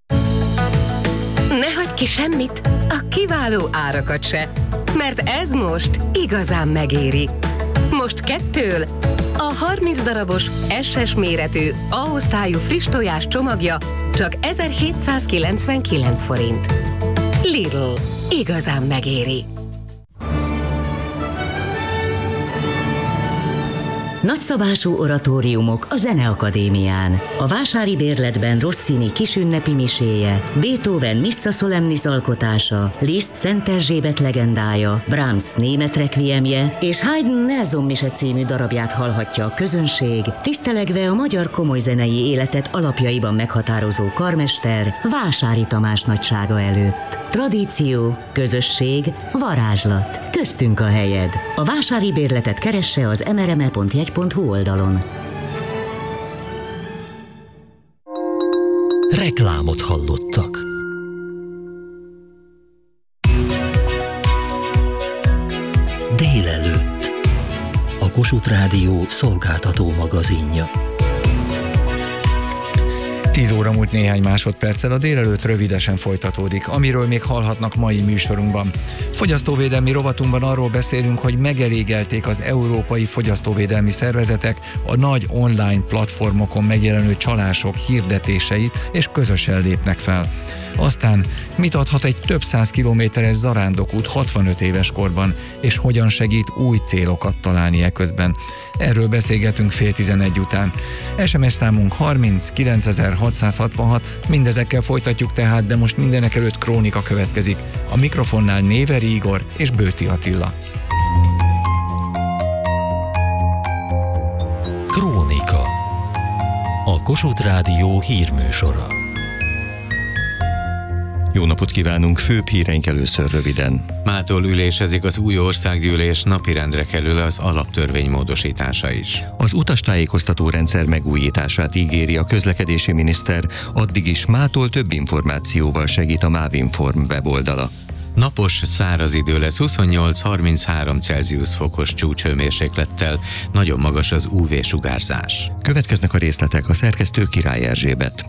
Ne hagyd ki semmit, a kiváló árakat se, mert ez most igazán megéri. Most kettől a harminc darabos es es méretű A-osztályú friss tojás csomagja csak ezerhétszázkilencvenkilenc forint. Lidl, igazán megéri. Nagyszabású oratóriumok a Zeneakadémián. A vásári bérletben Rossini kisünnepi miséje, Beethoven Missa Solemnis alkotása, Liszt Szent Erzsébet legendája, Brahms német requiemje és Haydn Nelson mise című darabját hallhatja a közönség, tisztelegve a magyar komolyzenei életet alapjaiban meghatározó karmester Vásári Tamás nagysága előtt. Tradíció, közösség, varázslat. Köztünk a helyed. A vásári bérletet keresse az em er em e pont jegy pont hu oldalon. Reklámot hallottak. Délelőtt. A Kossuth Rádió szolgáltató magazinja. tíz óra múlt néhány másodperccel, a délelőtt rövidesen folytatódik, amiről még hallhatnak mai műsorunkban. Fogyasztóvédelmi rovatunkban arról beszélünk, hogy megelégelték az európai fogyasztóvédelmi szervezetek a nagy online platformokon megjelenő csalások hirdetéseit, és közösen lépnek fel. Aztán mit adhat egy több száz kilométeres zarándokút hatvanöt éves korban, és hogyan segít új célokat találni eközben. Erről beszélgetünk fél tizenegy után. es em es számunk harminc kilencezer-hatszázhatvanhat, mindezekkel folytatjuk tehát, de most mindenek előtt krónika következik. A mikrofonnál Néveri Igor és Bőti Attila. Krónika. A Kossuth Rádió hírműsora. Jó napot kívánunk, főbb híreink először röviden. Mától ülésezik az új országgyűlés, napirendre kerül az alaptörvény módosítása is. Az utastájékoztató rendszer megújítását ígéri a közlekedési miniszter, addig is mától több információval segít a Mávinform weboldala. Napos, száraz idő lesz, huszonnyolc-harminchárom Celsius fokos csúcshőmérséklettel, nagyon magas az ú vé-sugárzás. Következnek a részletek, a szerkesztő Király Erzsébet.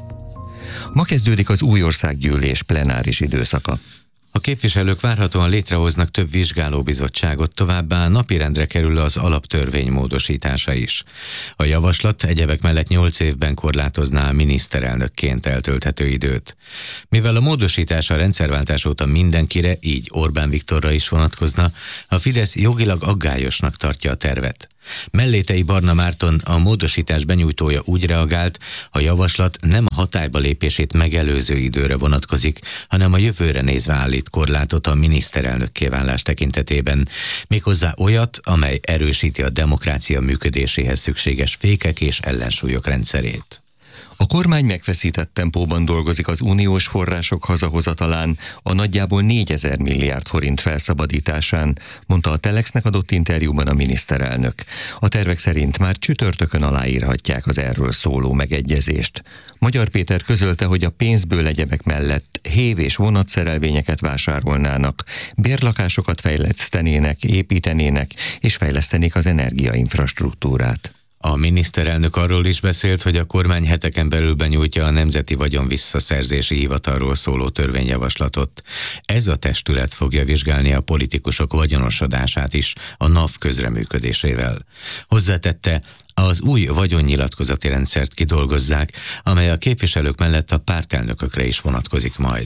Ma kezdődik az új országgyűlés plenáris időszaka. A képviselők várhatóan létrehoznak több vizsgálóbizottságot, továbbá napirendre kerül az alaptörvény módosítása is. A javaslat egyebek mellett nyolc évben korlátozná a miniszterelnökként eltölthető időt. Mivel a módosítás a rendszerváltás óta mindenkire, így Orbán Viktorra is vonatkozna, a Fidesz jogilag aggályosnak tartja a tervet. Mellétei Barna Márton, a módosítás benyújtója úgy reagált, a javaslat nem a hatályba lépését megelőző időre vonatkozik, hanem a jövőre nézve állít korlátot a miniszterelnök kiválás tekintetében, méghozzá olyat, amely erősíti a demokrácia működéséhez szükséges fékek és ellensúlyok rendszerét. A kormány megfeszített tempóban dolgozik az uniós források hazahozatalán, a nagyjából négyezer milliárd forint felszabadításán, mondta a Telexnek adott interjúban a miniszterelnök. A tervek szerint már csütörtökön aláírhatják az erről szóló megegyezést. Magyar Péter közölte, hogy a pénzből egyebek mellett hév- és vonatszerelvényeket vásárolnának, bérlakásokat fejlesztenének, építenének és fejlesztenék az energiainfrastruktúrát. A miniszterelnök arról is beszélt, hogy a kormány heteken belül benyújtja a Nemzeti Vagyon Visszaszerzési Hivatalról szóló törvényjavaslatot. Ez a testület fogja vizsgálni a politikusok vagyonosodását is a NAV közreműködésével. Hozzátette, az új vagyonnyilatkozati rendszert kidolgozzák, amely a képviselők mellett a pártelnökökre is vonatkozik majd.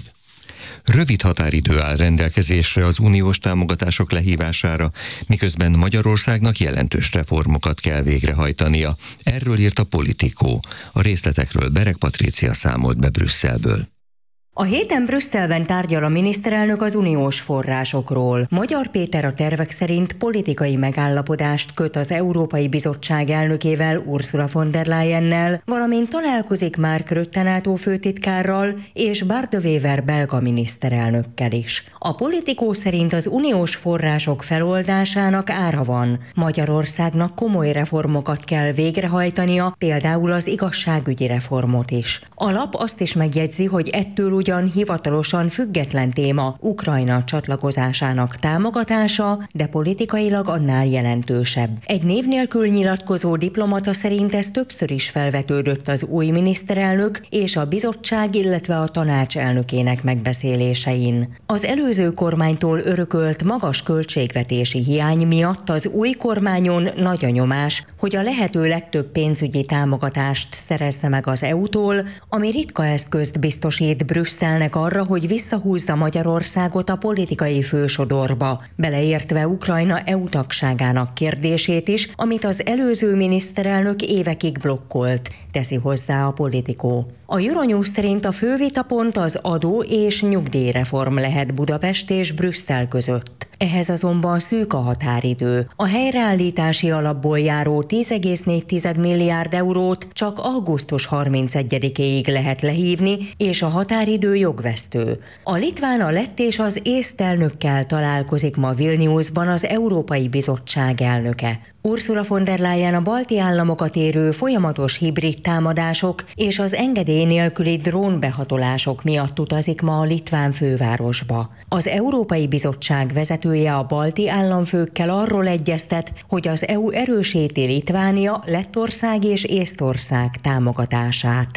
Rövid határidő áll rendelkezésre az uniós támogatások lehívására, miközben Magyarországnak jelentős reformokat kell végrehajtania. Erről írt a Politico. A részletekről Bereg Patrícia számolt be Brüsszelből. A héten Brüsszelben tárgyal a miniszterelnök az uniós forrásokról. Magyar Péter a tervek szerint politikai megállapodást köt az Európai Bizottság elnökével, Ursula von der Leyennel, valamint találkozik Mark Rutte NATO főtitkárral és Bart de Wever belga miniszterelnökkel is. A Politico szerint az uniós források feloldásának ára van. Magyarországnak komoly reformokat kell végrehajtania, például az igazságügyi reformot is. A lap azt is megjegyzi, hogy ettől ugyan hivatalosan független téma Ukrajna csatlakozásának támogatása, de politikailag annál jelentősebb. Egy név nélkül nyilatkozó diplomata szerint ez többször is felvetődött az új miniszterelnök és a bizottság, illetve a tanács elnökének megbeszélésein. Az előző kormánytól örökölt magas költségvetési hiány miatt az új kormányon nagy a nyomás, hogy a lehető legtöbb pénzügyi támogatást szerezze meg az é u-tól, ami ritka eszközt biztosít Brüsszelnek arra, hogy visszahúzza Magyarországot a politikai fősodorba, beleértve Ukrajna é u tagságának kérdését is, amit az előző miniszterelnök évekig blokkolt, teszi hozzá a Politico. A Euronews szerint a fő vitapont az adó- és nyugdíjreform lehet Budapest és Brüsszel között. Ehhez azonban szűk a határidő. A helyreállítási alapból járó tíz egész négy milliárd eurót csak augusztus harmincegyedikéig lehet lehívni, és a határidő jogvesztő. A litván, a lett és az észt elnökkel találkozik ma Vilniusban az Európai Bizottság elnöke. Ursula von der Leyen a balti államokat érő folyamatos hibrid támadások és az engedély nélküli drónbehatolások miatt utazik ma a litván fővárosba. Az Európai Bizottság vezetője a balti államfőkkel arról egyeztet, hogy az é u erősíti Litvánia, Lettország és Észtország támogatását.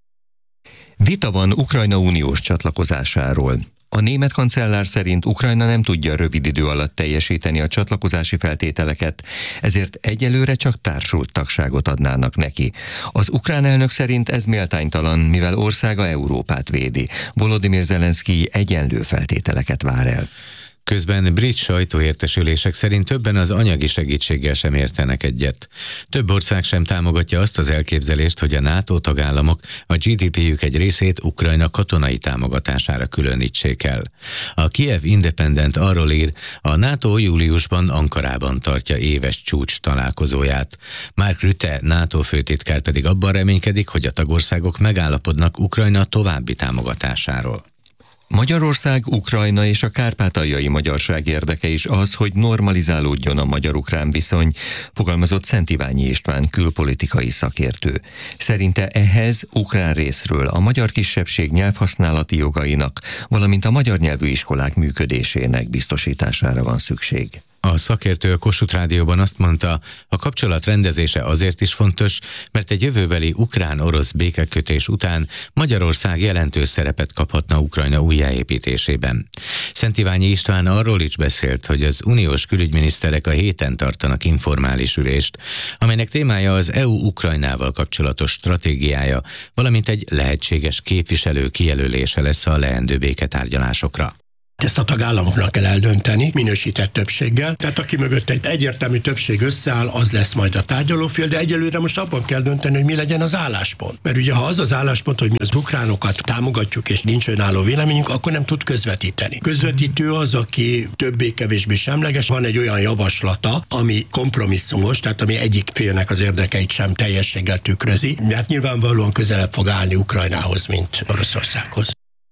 Vita van Ukrajna uniós csatlakozásáról. A német kancellár szerint Ukrajna nem tudja rövid idő alatt teljesíteni a csatlakozási feltételeket, ezért egyelőre csak társult tagságot adnának neki. Az ukrán elnök szerint ez méltánytalan, mivel országa Európát védi. Volodymyr Zelenszkij egyenlő feltételeket vár el. Közben brit sajtóértesülések szerint többen az anyagi segítséggel sem értenek egyet. Több ország sem támogatja azt az elképzelést, hogy a NATO tagállamok a gé dé pé-jük egy részét Ukrajna katonai támogatására különítsék el. A Kiev Independent arról ír, a NATO júliusban Ankarában tartja éves csúcs találkozóját. Mark Rutte NATO főtitkár pedig abban reménykedik, hogy a tagországok megállapodnak Ukrajna további támogatásáról. Magyarország, Ukrajna és a kárpátaljai magyarság érdeke is az, hogy normalizálódjon a magyar-ukrán viszony, fogalmazott Szent Iványi István külpolitikai szakértő. Szerinte ehhez ukrán részről a magyar kisebbség nyelvhasználati jogainak, valamint a magyar nyelvű iskolák működésének biztosítására van szükség. A szakértő a Kossuth Rádióban azt mondta, a kapcsolat rendezése azért is fontos, mert egy jövőbeli ukrán-orosz békekötés után Magyarország jelentős szerepet kaphatna Ukrajna újjáépítésében. Szent Iványi István arról is beszélt, hogy az uniós külügyminiszterek a héten tartanak informális ülést, amelynek témája az é u-Ukrajnával kapcsolatos stratégiája, valamint egy lehetséges képviselő kijelölése lesz a leendő béketárgyalásokra. Ezt a tagállamoknak kell eldönteni minősített többséggel, tehát aki mögött egy egyértelmű többség összeáll, az lesz majd a tárgyalófél, de egyelőre most abban kell dönteni, hogy mi legyen az álláspont. Mert ugye ha az az álláspont, hogy mi az ukránokat támogatjuk és nincs önálló véleményünk, akkor nem tud közvetíteni. Közvetítő az, aki többé-kevésbé semleges, van egy olyan javaslata, ami kompromisszumos, tehát ami egyik félnek az érdekeit sem teljességgel tükrözi, mert nyilvánvalóan közelebb fog állni Ukrajnához, mint Oroszországhoz.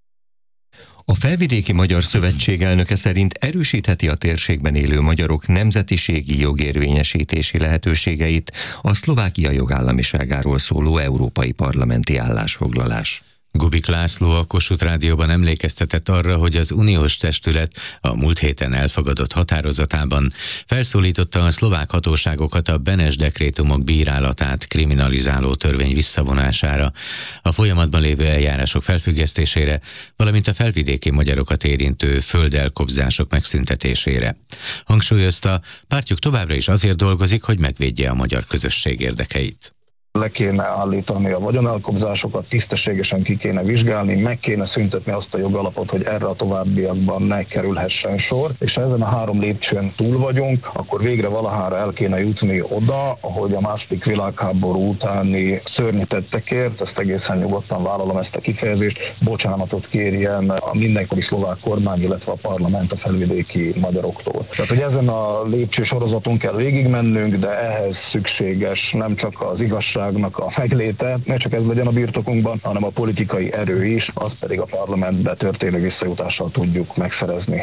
A Felvidéki Magyar Szövetség elnöke szerint erősítheti a térségben élő magyarok nemzetiségi jogérvényesítési lehetőségeit a Szlovákia jogállamiságáról szóló európai parlamenti állásfoglalás. Gubik László a Kossuth Rádióban emlékeztetett arra, hogy az uniós testület a múlt héten elfogadott határozatában felszólította a szlovák hatóságokat a Benes dekrétumok bírálatát kriminalizáló törvény visszavonására, a folyamatban lévő eljárások felfüggesztésére, valamint a felvidéki magyarokat érintő földelkobzások megszüntetésére. Hangsúlyozta, pártjuk továbbra is azért dolgozik, hogy megvédje a magyar közösség érdekeit. Le kéne állítani a vagyonelkobzásokat, tisztességesen ki kéne vizsgálni, meg kéne szüntetni azt a jogalapot, hogy erre a továbbiakban ne kerülhessen sor, és ha ezen a három lépcsőn túl vagyunk, akkor végre valahára el kéne jutni oda, hogy a második világháború utáni szörnyű tettekért, ezt egészen nyugodtan vállalom ezt a kifejezést, bocsánatot kérjen a mindenkori szlovák kormány, illetve a parlament a felvidéki magyaroktól. Tehát, hogy ezen a lépcső sorozaton kell végigmennünk, de ehhez szükséges nem csak az igazság a megléte, ne csak ez legyen a birtokunkban, hanem a politikai erő is, azt pedig a parlamentbe történő visszajutással tudjuk megszerezni.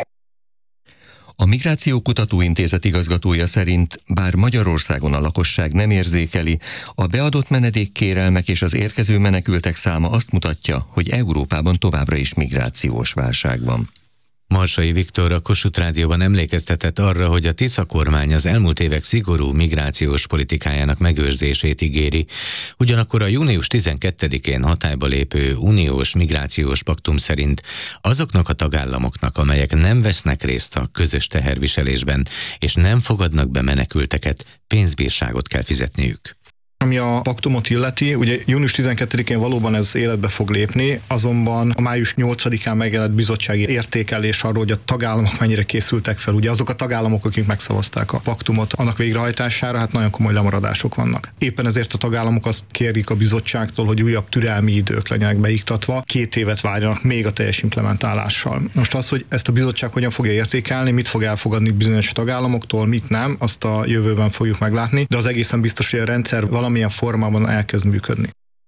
A Migrációkutató Intézet igazgatója szerint, bár Magyarországon a lakosság nem érzékeli, a beadott menedékkérelmek és az érkező menekültek száma azt mutatja, hogy Európában továbbra is migrációs válság van. Marsai Viktor a Kossuth Rádióban emlékeztetett arra, hogy a Tisza kormány az elmúlt évek szigorú migrációs politikájának megőrzését ígéri, ugyanakkor a június tizenkettedikén hatályba lépő uniós migrációs paktum szerint azoknak a tagállamoknak, amelyek nem vesznek részt a közös teherviselésben és nem fogadnak be menekülteket, pénzbírságot kell fizetniük. Ami a paktumot illeti, ugye június tizenkettedikén valóban ez életbe fog lépni, azonban a május nyolcadikán megjelent bizottsági értékelés arról, hogy a tagállamok mennyire készültek fel. Ugye azok a tagállamok, akik megszavazták a paktumot annak végrehajtására, hát nagyon komoly lemaradások vannak. Éppen ezért a tagállamok azt kérik a bizottságtól, hogy újabb türelmi idők legyenek beiktatva, két évet várjanak még a teljes implementálással. Most az, hogy ezt a bizottság hogyan fogja értékelni, mit fog elfogadni bizonyos tagállamoktól, mit nem, azt a jövőben fogjuk meglátni, de az egészen biztos, hogy a rendszer valamilyen formában elkezd működni.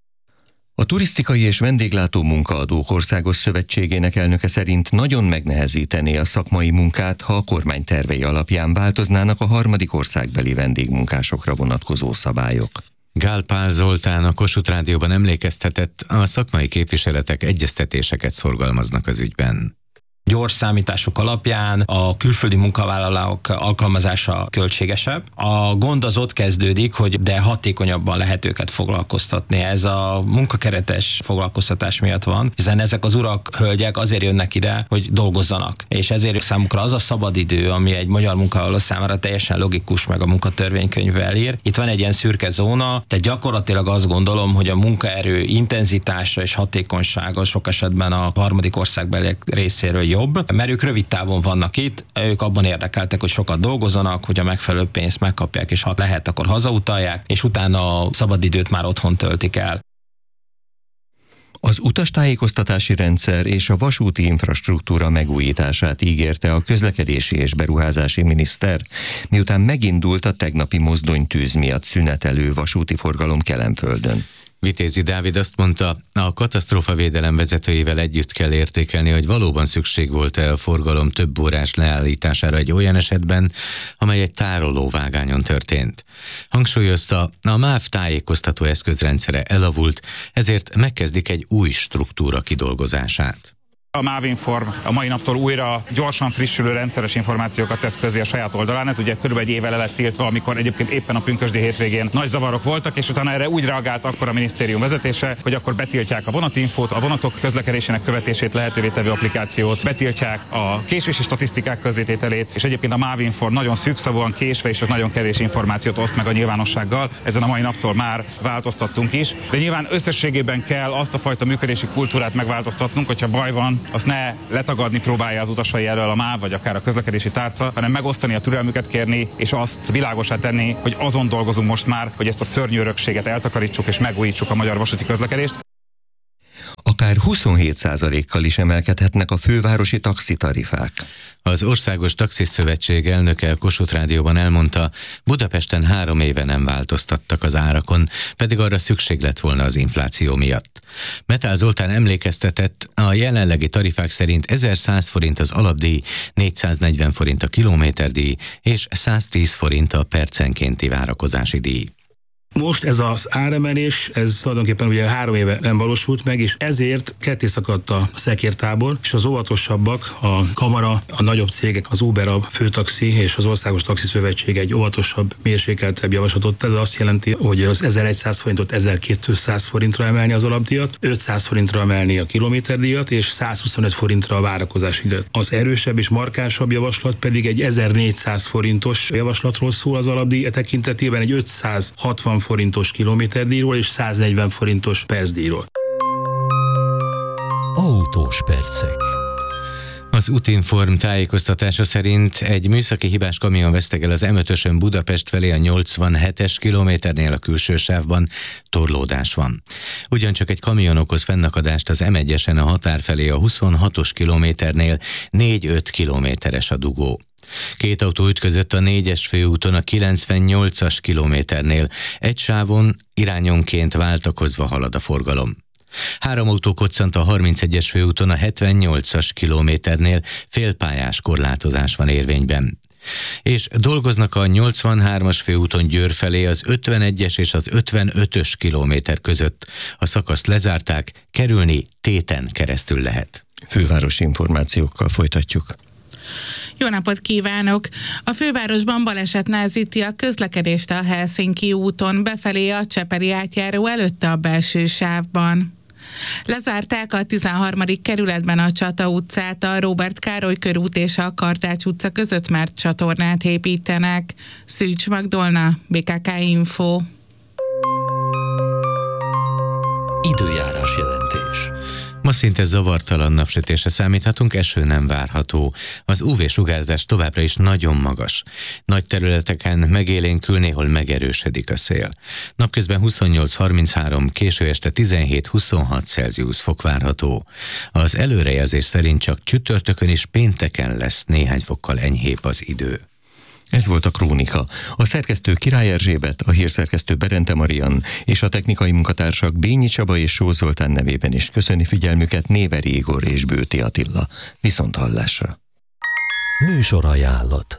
A Turisztikai és Vendéglátó Munkaadók Országos Szövetségének elnöke szerint nagyon megnehezítené a szakmai munkát, ha a kormány tervei alapján változnának a harmadik országbeli vendégmunkásokra vonatkozó szabályok. Gál Pál Zoltán a Kossuth Rádióban emlékeztetett, a szakmai képviseletek egyeztetéseket szorgalmaznak az ügyben. Gyors számítások alapján a külföldi munkavállalók alkalmazása költségesebb. A gond az ott kezdődik, hogy de hatékonyabban lehet őket foglalkoztatni. Ez a munkakeretes foglalkoztatás miatt van, hiszen ezek az urak, hölgyek azért jönnek ide, hogy dolgozzanak. És ezért számukra az a szabadidő, ami egy magyar munkavállaló számára teljesen logikus, meg a munkatörvénykönyv elér. Itt van egy ilyen szürke zóna, de gyakorlatilag azt gondolom, hogy a munkaerő intenzitása és hatékonysága sok esetben a harmadik országbeliek részéről jobb, mert ők rövid távon vannak itt, ők abban érdekeltek, hogy sokat dolgozzanak, hogy a megfelelő pénzt megkapják, és ha lehet, akkor hazautalják, és utána a szabadidőt már otthon töltik el. Az utastájékoztatási rendszer és a vasúti infrastruktúra megújítását ígérte a közlekedési és beruházási miniszter, miután megindult a tegnapi mozdonytűz miatt szünetelő vasúti forgalom Kelenföldön. Vitézi Dávid azt mondta, a katasztrófavédelem vezetőivel együtt kell értékelni, hogy valóban szükség volt-e a forgalom több órás leállítására egy olyan esetben, amely egy tárolóvágányon történt. Hangsúlyozta, a MÁV tájékoztató eszközrendszere elavult, ezért megkezdik egy új struktúra kidolgozását. A MÁV-Inform a mai naptól újra gyorsan frissülő rendszeres információkat tesz közé a saját oldalán. Ez ugye körülbelül egy éve le lett tiltva, amikor egyébként éppen a pünkösdi hétvégén nagy zavarok voltak, és utána erre úgy reagált akkor a minisztérium vezetése, hogy akkor betiltják a vonatinfót, a vonatok közlekedésének követését lehetővé tevő applikációt, betiltják a késési statisztikák közzétételét, és egyébként a MÁV-Inform nagyon szűkszavúan késve és nagyon kevés információt oszt meg a nyilvánossággal. Ezen a mai naptól már változtattunk is, de nyilván összességében kell azt a fajta működési kultúrát megváltoztatnunk, hogyha baj van, azt ne letagadni próbálja az utasai elől a MÁV, vagy akár a közlekedési tárca, hanem megosztani, a türelmüket kérni, és azt világosá tenni, hogy azon dolgozunk most már, hogy ezt a szörnyű örökséget eltakarítsuk és megújítsuk a magyar vasúti közlekedést. Akár huszonhét százalékkal is emelkedhetnek a fővárosi taxitarifák. Az Országos Taxiszövetség elnöke Kossuth Rádióban elmondta, Budapesten három éve nem változtattak az árakon, pedig arra szükség lett volna az infláció miatt. Metál Zoltán emlékeztetett, a jelenlegi tarifák szerint ezerszáz forint az alapdíj, négyszáznegyven forint a kilométerdíj és száztíz forint a percenkénti várakozási díj. Most ez az áremelés, ez tulajdonképpen ugye három éve nem valósult meg, és ezért ketté szakadt a szekértábor, és az óvatosabbak, a kamara, a nagyobb cégek, az Uber, a Főtaxi és az Országos Taxiszövetség egy óvatosabb, mérsékeltebb javaslatot tett. Ez azt jelenti, hogy az ezerszáz forintot ezerkétszáz forintra emelni az alapdíjat, ötszáz forintra emelni a kilométerdíjat, és százhuszonöt forintra a várakozási díjat. Az erősebb és markánsabb javaslat pedig egy ezernégyszáz forintos javaslatról szól az alapdíj tekintetében, egy ötszázhatvan forintos kilométerdíjról és száznegyven forintos percdíjról. Autós percek. Az Utinform tájékoztatása szerint egy műszaki hibás kamion veszteg el az em ötösön Budapest felé a nyolcvanhetes kilométernél a külső sávban, torlódás van. Ugyancsak egy kamion okoz fennakadást az em egyesen a határ felé a huszonhatos kilométernél, négy-öt kilométeres a dugó. Két autó ütközött a négyes főúton a kilencvennyolcas kilométernél, egy sávon irányonként váltakozva halad a forgalom. Három autó koccant a harmincegyes főúton a hetvennyolcas kilométernél, félpályás korlátozás van érvényben. És dolgoznak a nyolcvanhármas főúton Győr felé az ötvenegyes és az ötvenötös kilométer között. A szakaszt lezárták, kerülni Téten keresztül lehet. Fővárosi információkkal folytatjuk. Jó napot kívánok! A fővárosban baleset nehezíti a közlekedést a Helsinki úton, befelé a Cseperi átjáró előtte a belső sávban. Lezárták a tizenharmadik kerületben a Csata utcát, a Róbert Károly körút és a Kartács utca között, mert csatornát építenek. Szűcs Magdolna, bé ká ká Info. Időjárás jelentés. Ma szinte zavartalan napsütésre számíthatunk, eső nem várható. Az ú vé-sugárzás továbbra is nagyon magas. Nagy területeken megélénkül, néhol megerősödik a szél. Napközben huszonnyolc harminchárom, késő este tizenhét-huszonhat Celsius fok várható. Az előrejelzés szerint csak csütörtökön és pénteken lesz néhány fokkal enyhébb az idő. Ez volt a Krónika. A szerkesztő Király Erzsébet, a hírszerkesztő Berente Marian és a technikai munkatársak Bényi Csaba és Só Zoltán nevében is köszöni figyelmüket Néveri Igor és Bőti Attila. Viszont hallásra. Műsorajánlat.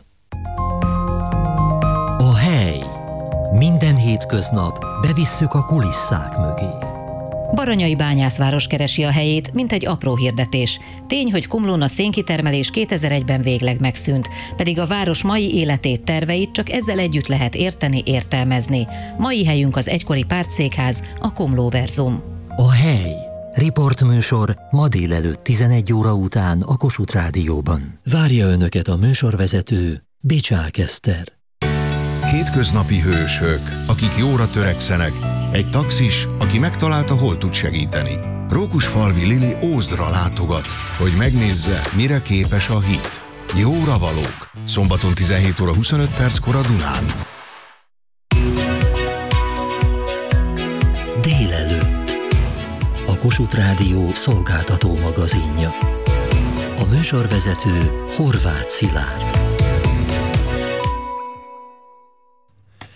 A hely. Minden hétköznap bevisszük a kulisszák mögé. Baranyai bányászváros keresi a helyét, mint egy apró hirdetés. Tény, hogy Komlón a szénkitermelés kétezer-egyben végleg megszűnt, pedig a város mai életét, terveit csak ezzel együtt lehet érteni, értelmezni. Mai helyünk az egykori pártszékház, a Komlóverzum. A hely. Riportműsor ma délelőtt tizenegy óra után a Kossuth Rádióban. Várja Önöket a műsorvezető, Bicsák Eszter. Hétköznapi hősök, akik jóra törekszenek, egy taxis, aki megtalálta, hol tud segíteni. Rókusfalvi Lili Ózdra látogat, hogy megnézze, mire képes a hit. Jóra valók. Szombaton tizenhét óra huszonöt perckor a Dunán. Délelőtt. A Kossuth Rádió szolgáltató magazinja. A műsorvezető Horváth Szilárd.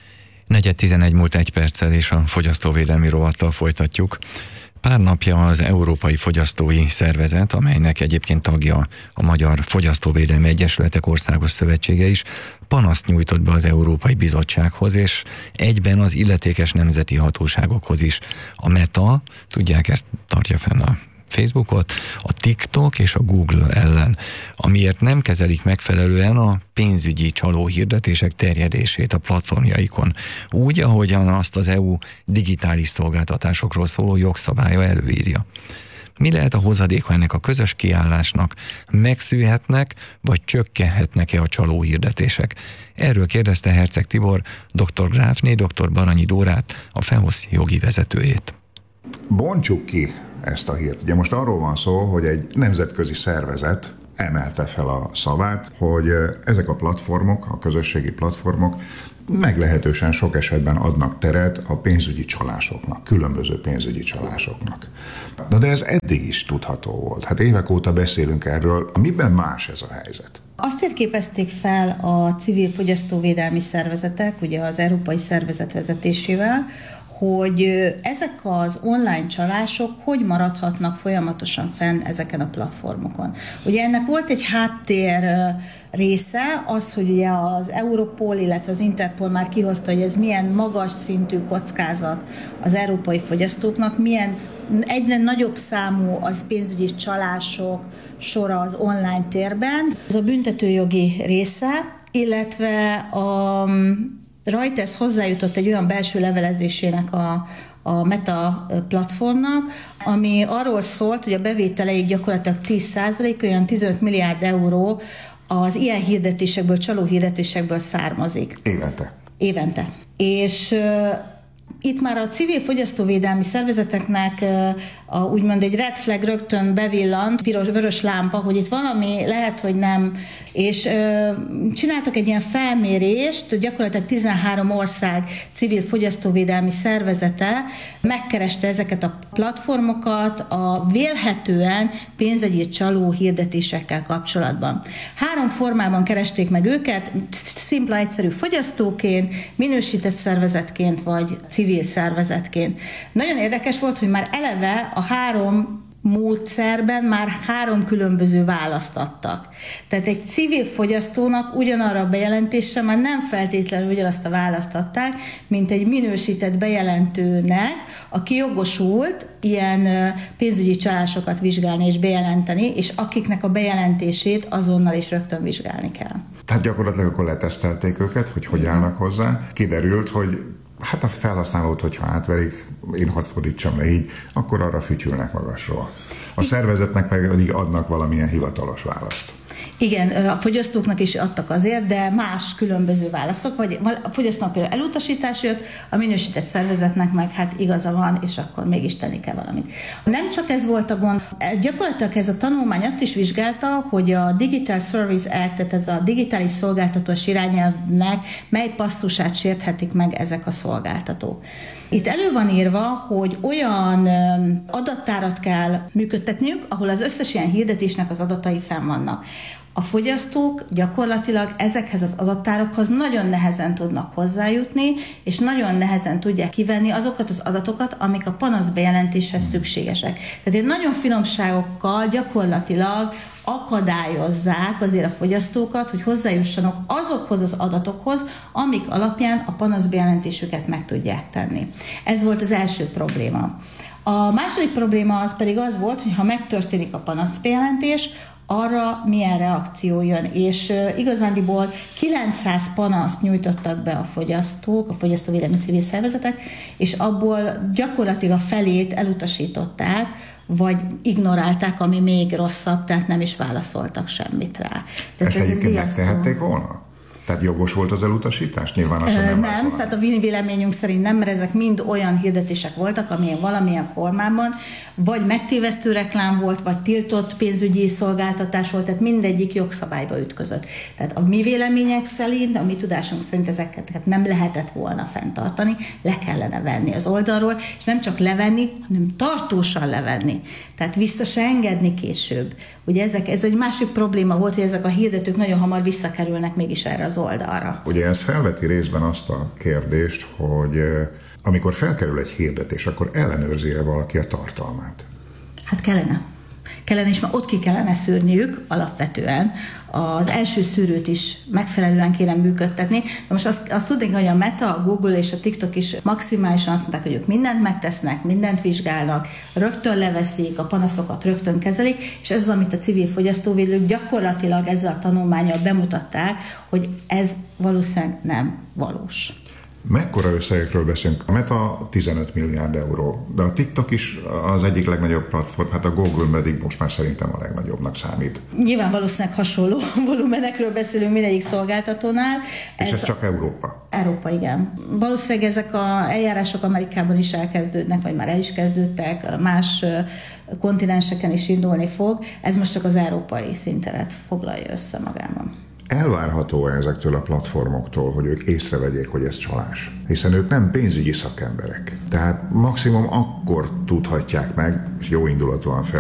Negyed tizenegy múlt egy perccel, és a fogyasztóvédelmi rovattal folytatjuk. Pár napja az Európai Fogyasztói Szervezet, amelynek egyébként tagja a Magyar Fogyasztóvédelmi Egyesületek Országos Szövetsége is, panaszt nyújtott be az Európai Bizottsághoz, és egyben az illetékes nemzeti hatóságokhoz is. A Meta, tudják, ezt tartja fenn a Facebookot, a TikTok és a Google ellen, amiért nem kezelik megfelelően a pénzügyi csaló hirdetések terjedését a platformjaikon, úgy, ahogyan azt az é u digitális szolgáltatásokról szóló jogszabálya előírja. Mi lehet a hozadéka ennek a közös kiállásnak? Megszűhetnek, vagy csökkenhetnek-e a csaló hirdetések? Erről kérdezte Herceg Tibor, doktor Gráfné, doktor Baranyi Dórát, a FEHOSZ jogi vezetőjét. Bontsuk ki ezt a hírt. Ugye most arról van szó, hogy egy nemzetközi szervezet emelte fel a szavát, hogy ezek a platformok, a közösségi platformok meglehetősen sok esetben adnak teret a pénzügyi csalásoknak, különböző pénzügyi csalásoknak. De, de ez eddig is tudható volt. Hát évek óta beszélünk erről. Miben más ez a helyzet? Azt térképezték fel a civil fogyasztóvédelmi szervezetek, ugye az Európai Szervezet vezetésével, hogy ezek az online csalások hogy maradhatnak folyamatosan fenn ezeken a platformokon. Ugye ennek volt egy háttér része, az, hogy ugye az Europol, illetve az Interpol már kihozta, hogy ez milyen magas szintű kockázat az európai fogyasztóknak, milyen egyre nagyobb számú az pénzügyi csalások sora az online térben. Ez a büntetőjogi része, illetve a Reuters hozzájutott egy olyan belső levelezésének a, a Meta platformnak, ami arról szólt, hogy a bevételeik gyakorlatilag tíz százalék, olyan tizenöt milliárd euró az ilyen hirdetésekből, csaló hirdetésekből származik. Évente. Évente. És uh, itt már a civil fogyasztóvédelmi szervezeteknek uh, a, úgymond egy red flag rögtön bevillant, piros, vörös lámpa, hogy itt valami lehet, hogy nem, és ö, csináltak egy ilyen felmérést, gyakorlatilag tizenhárom ország civil fogyasztóvédelmi szervezete megkereste ezeket a platformokat a vélhetően pénzügyi csaló hirdetésekkel kapcsolatban. Három formában keresték meg őket, szimpla egyszerű fogyasztóként, minősített szervezetként vagy civil szervezetként. Nagyon érdekes volt, hogy már eleve a három módszerben már három különböző választ adtak. Tehát egy civil fogyasztónak ugyanarra a bejelentésre már nem feltétlenül ugyanazt a választ adták, mint egy minősített bejelentőnek, aki jogosult ilyen pénzügyi csalásokat vizsgálni és bejelenteni, és akiknek a bejelentését azonnal is rögtön vizsgálni kell. Tehát gyakorlatilag akkor letesztelték őket, hogy hogy állnak hozzá. Kiderült, hogy hát a felhasználót, hogyha átverik, én hadd fordítsam le így, akkor arra fütyülnek magasról. A szervezetnek pedig adnak valamilyen hivatalos választ. Igen, a fogyasztóknak is adtak azért, de más különböző válaszok, vagy a fogyasztónak például elutasítás jött, a minősített szervezetnek meg hát igaza van, és akkor mégis tenni kell valamit. Nem csak ez volt a gond, gyakorlatilag ez a tanulmány azt is vizsgálta, hogy a Digital Service Act, tehát ez a digitális szolgáltatós irányelvnek mely passzusát sérthetik meg ezek a szolgáltatók. Itt elő van írva, hogy olyan adattárat kell működtetniük, ahol az összes ilyen hirdetésnek az adatai fenn vannak. A fogyasztók gyakorlatilag ezekhez az adattárokhoz nagyon nehezen tudnak hozzájutni, és nagyon nehezen tudják kivenni azokat az adatokat, amik a panaszbejelentéshez szükségesek. Tehát egy nagyon finomságokkal gyakorlatilag akadályozzák azért a fogyasztókat, hogy hozzájussanak azokhoz az adatokhoz, amik alapján a panaszbejelentésüket meg tudják tenni. Ez volt az első probléma. A második probléma az pedig az volt, hogy ha megtörténik a panaszbejelentés, arra milyen reakció jön, és uh, igazándiból kilencszáz panaszt nyújtottak be a fogyasztók, a fogyasztóvédelmi civil szervezetek, és abból gyakorlatilag a felét elutasították, vagy ignorálták, ami még rosszabb, tehát nem is válaszoltak semmit rá. Tehát ezt ez egyébként megtehették volna? Tehát jogos volt az elutasítás? Nyilván azt, nem Nem, tehát a mi véleményünk szerint nem, mert ezek mind olyan hirdetések voltak, amilyen valamilyen formában, vagy megtévesztő reklám volt, vagy tiltott pénzügyi szolgáltatás volt, tehát mindegyik jogszabályba ütközött. Tehát a mi vélemények szerint, a mi tudásunk szerint ezeket nem lehetett volna fenntartani, le kellene venni az oldalról, és nem csak levenni, hanem tartósan levenni. Tehát vissza se engedni később. Ugye ezek, ez egy másik probléma volt, hogy ezek a hirdetők nagyon hamar visszakerülnek mégis erre az oldalra. Ugye ez felveti részben azt a kérdést, hogy amikor felkerül egy hirdetés, akkor ellenőrzi-e valaki a tartalmát? Hát kellene. Kellene, és már ott ki kellene szűrniük alapvetően. Az első szűrőt is megfelelően kéne működtetni. De most azt, azt tudnék, hogy a Meta, a Google és a TikTok is maximálisan azt mondták, hogy ők mindent megtesznek, mindent vizsgálnak, rögtön leveszik, a panaszokat rögtön kezelik, és ez az, amit a civil fogyasztóvédők gyakorlatilag ezzel a tanulmánnyal bemutatták, hogy ez valószínűleg nem valós. Mekkora összegekről beszélünk? A Meta tizenöt milliárd euró, de a TikTok is az egyik legnagyobb platform, hát a Google pedig most már szerintem a legnagyobbnak számít. Nyilván valószínűleg hasonló volumenekről beszélünk mindegyik szolgáltatónál. És ez, ez csak Európa? Európa, igen. Valószínűleg ezek az eljárások Amerikában is elkezdődnek, vagy már el is kezdődtek, más kontinenseken is indulni fog. Ez most csak az európai szinteret foglalja össze magában. Elvárható ezektől a platformoktól, hogy ők észrevegyék, hogy ez csalás? Hiszen ők nem pénzügyi szakemberek. Tehát maximum akkor tudhatják meg, és jó indulatúan fel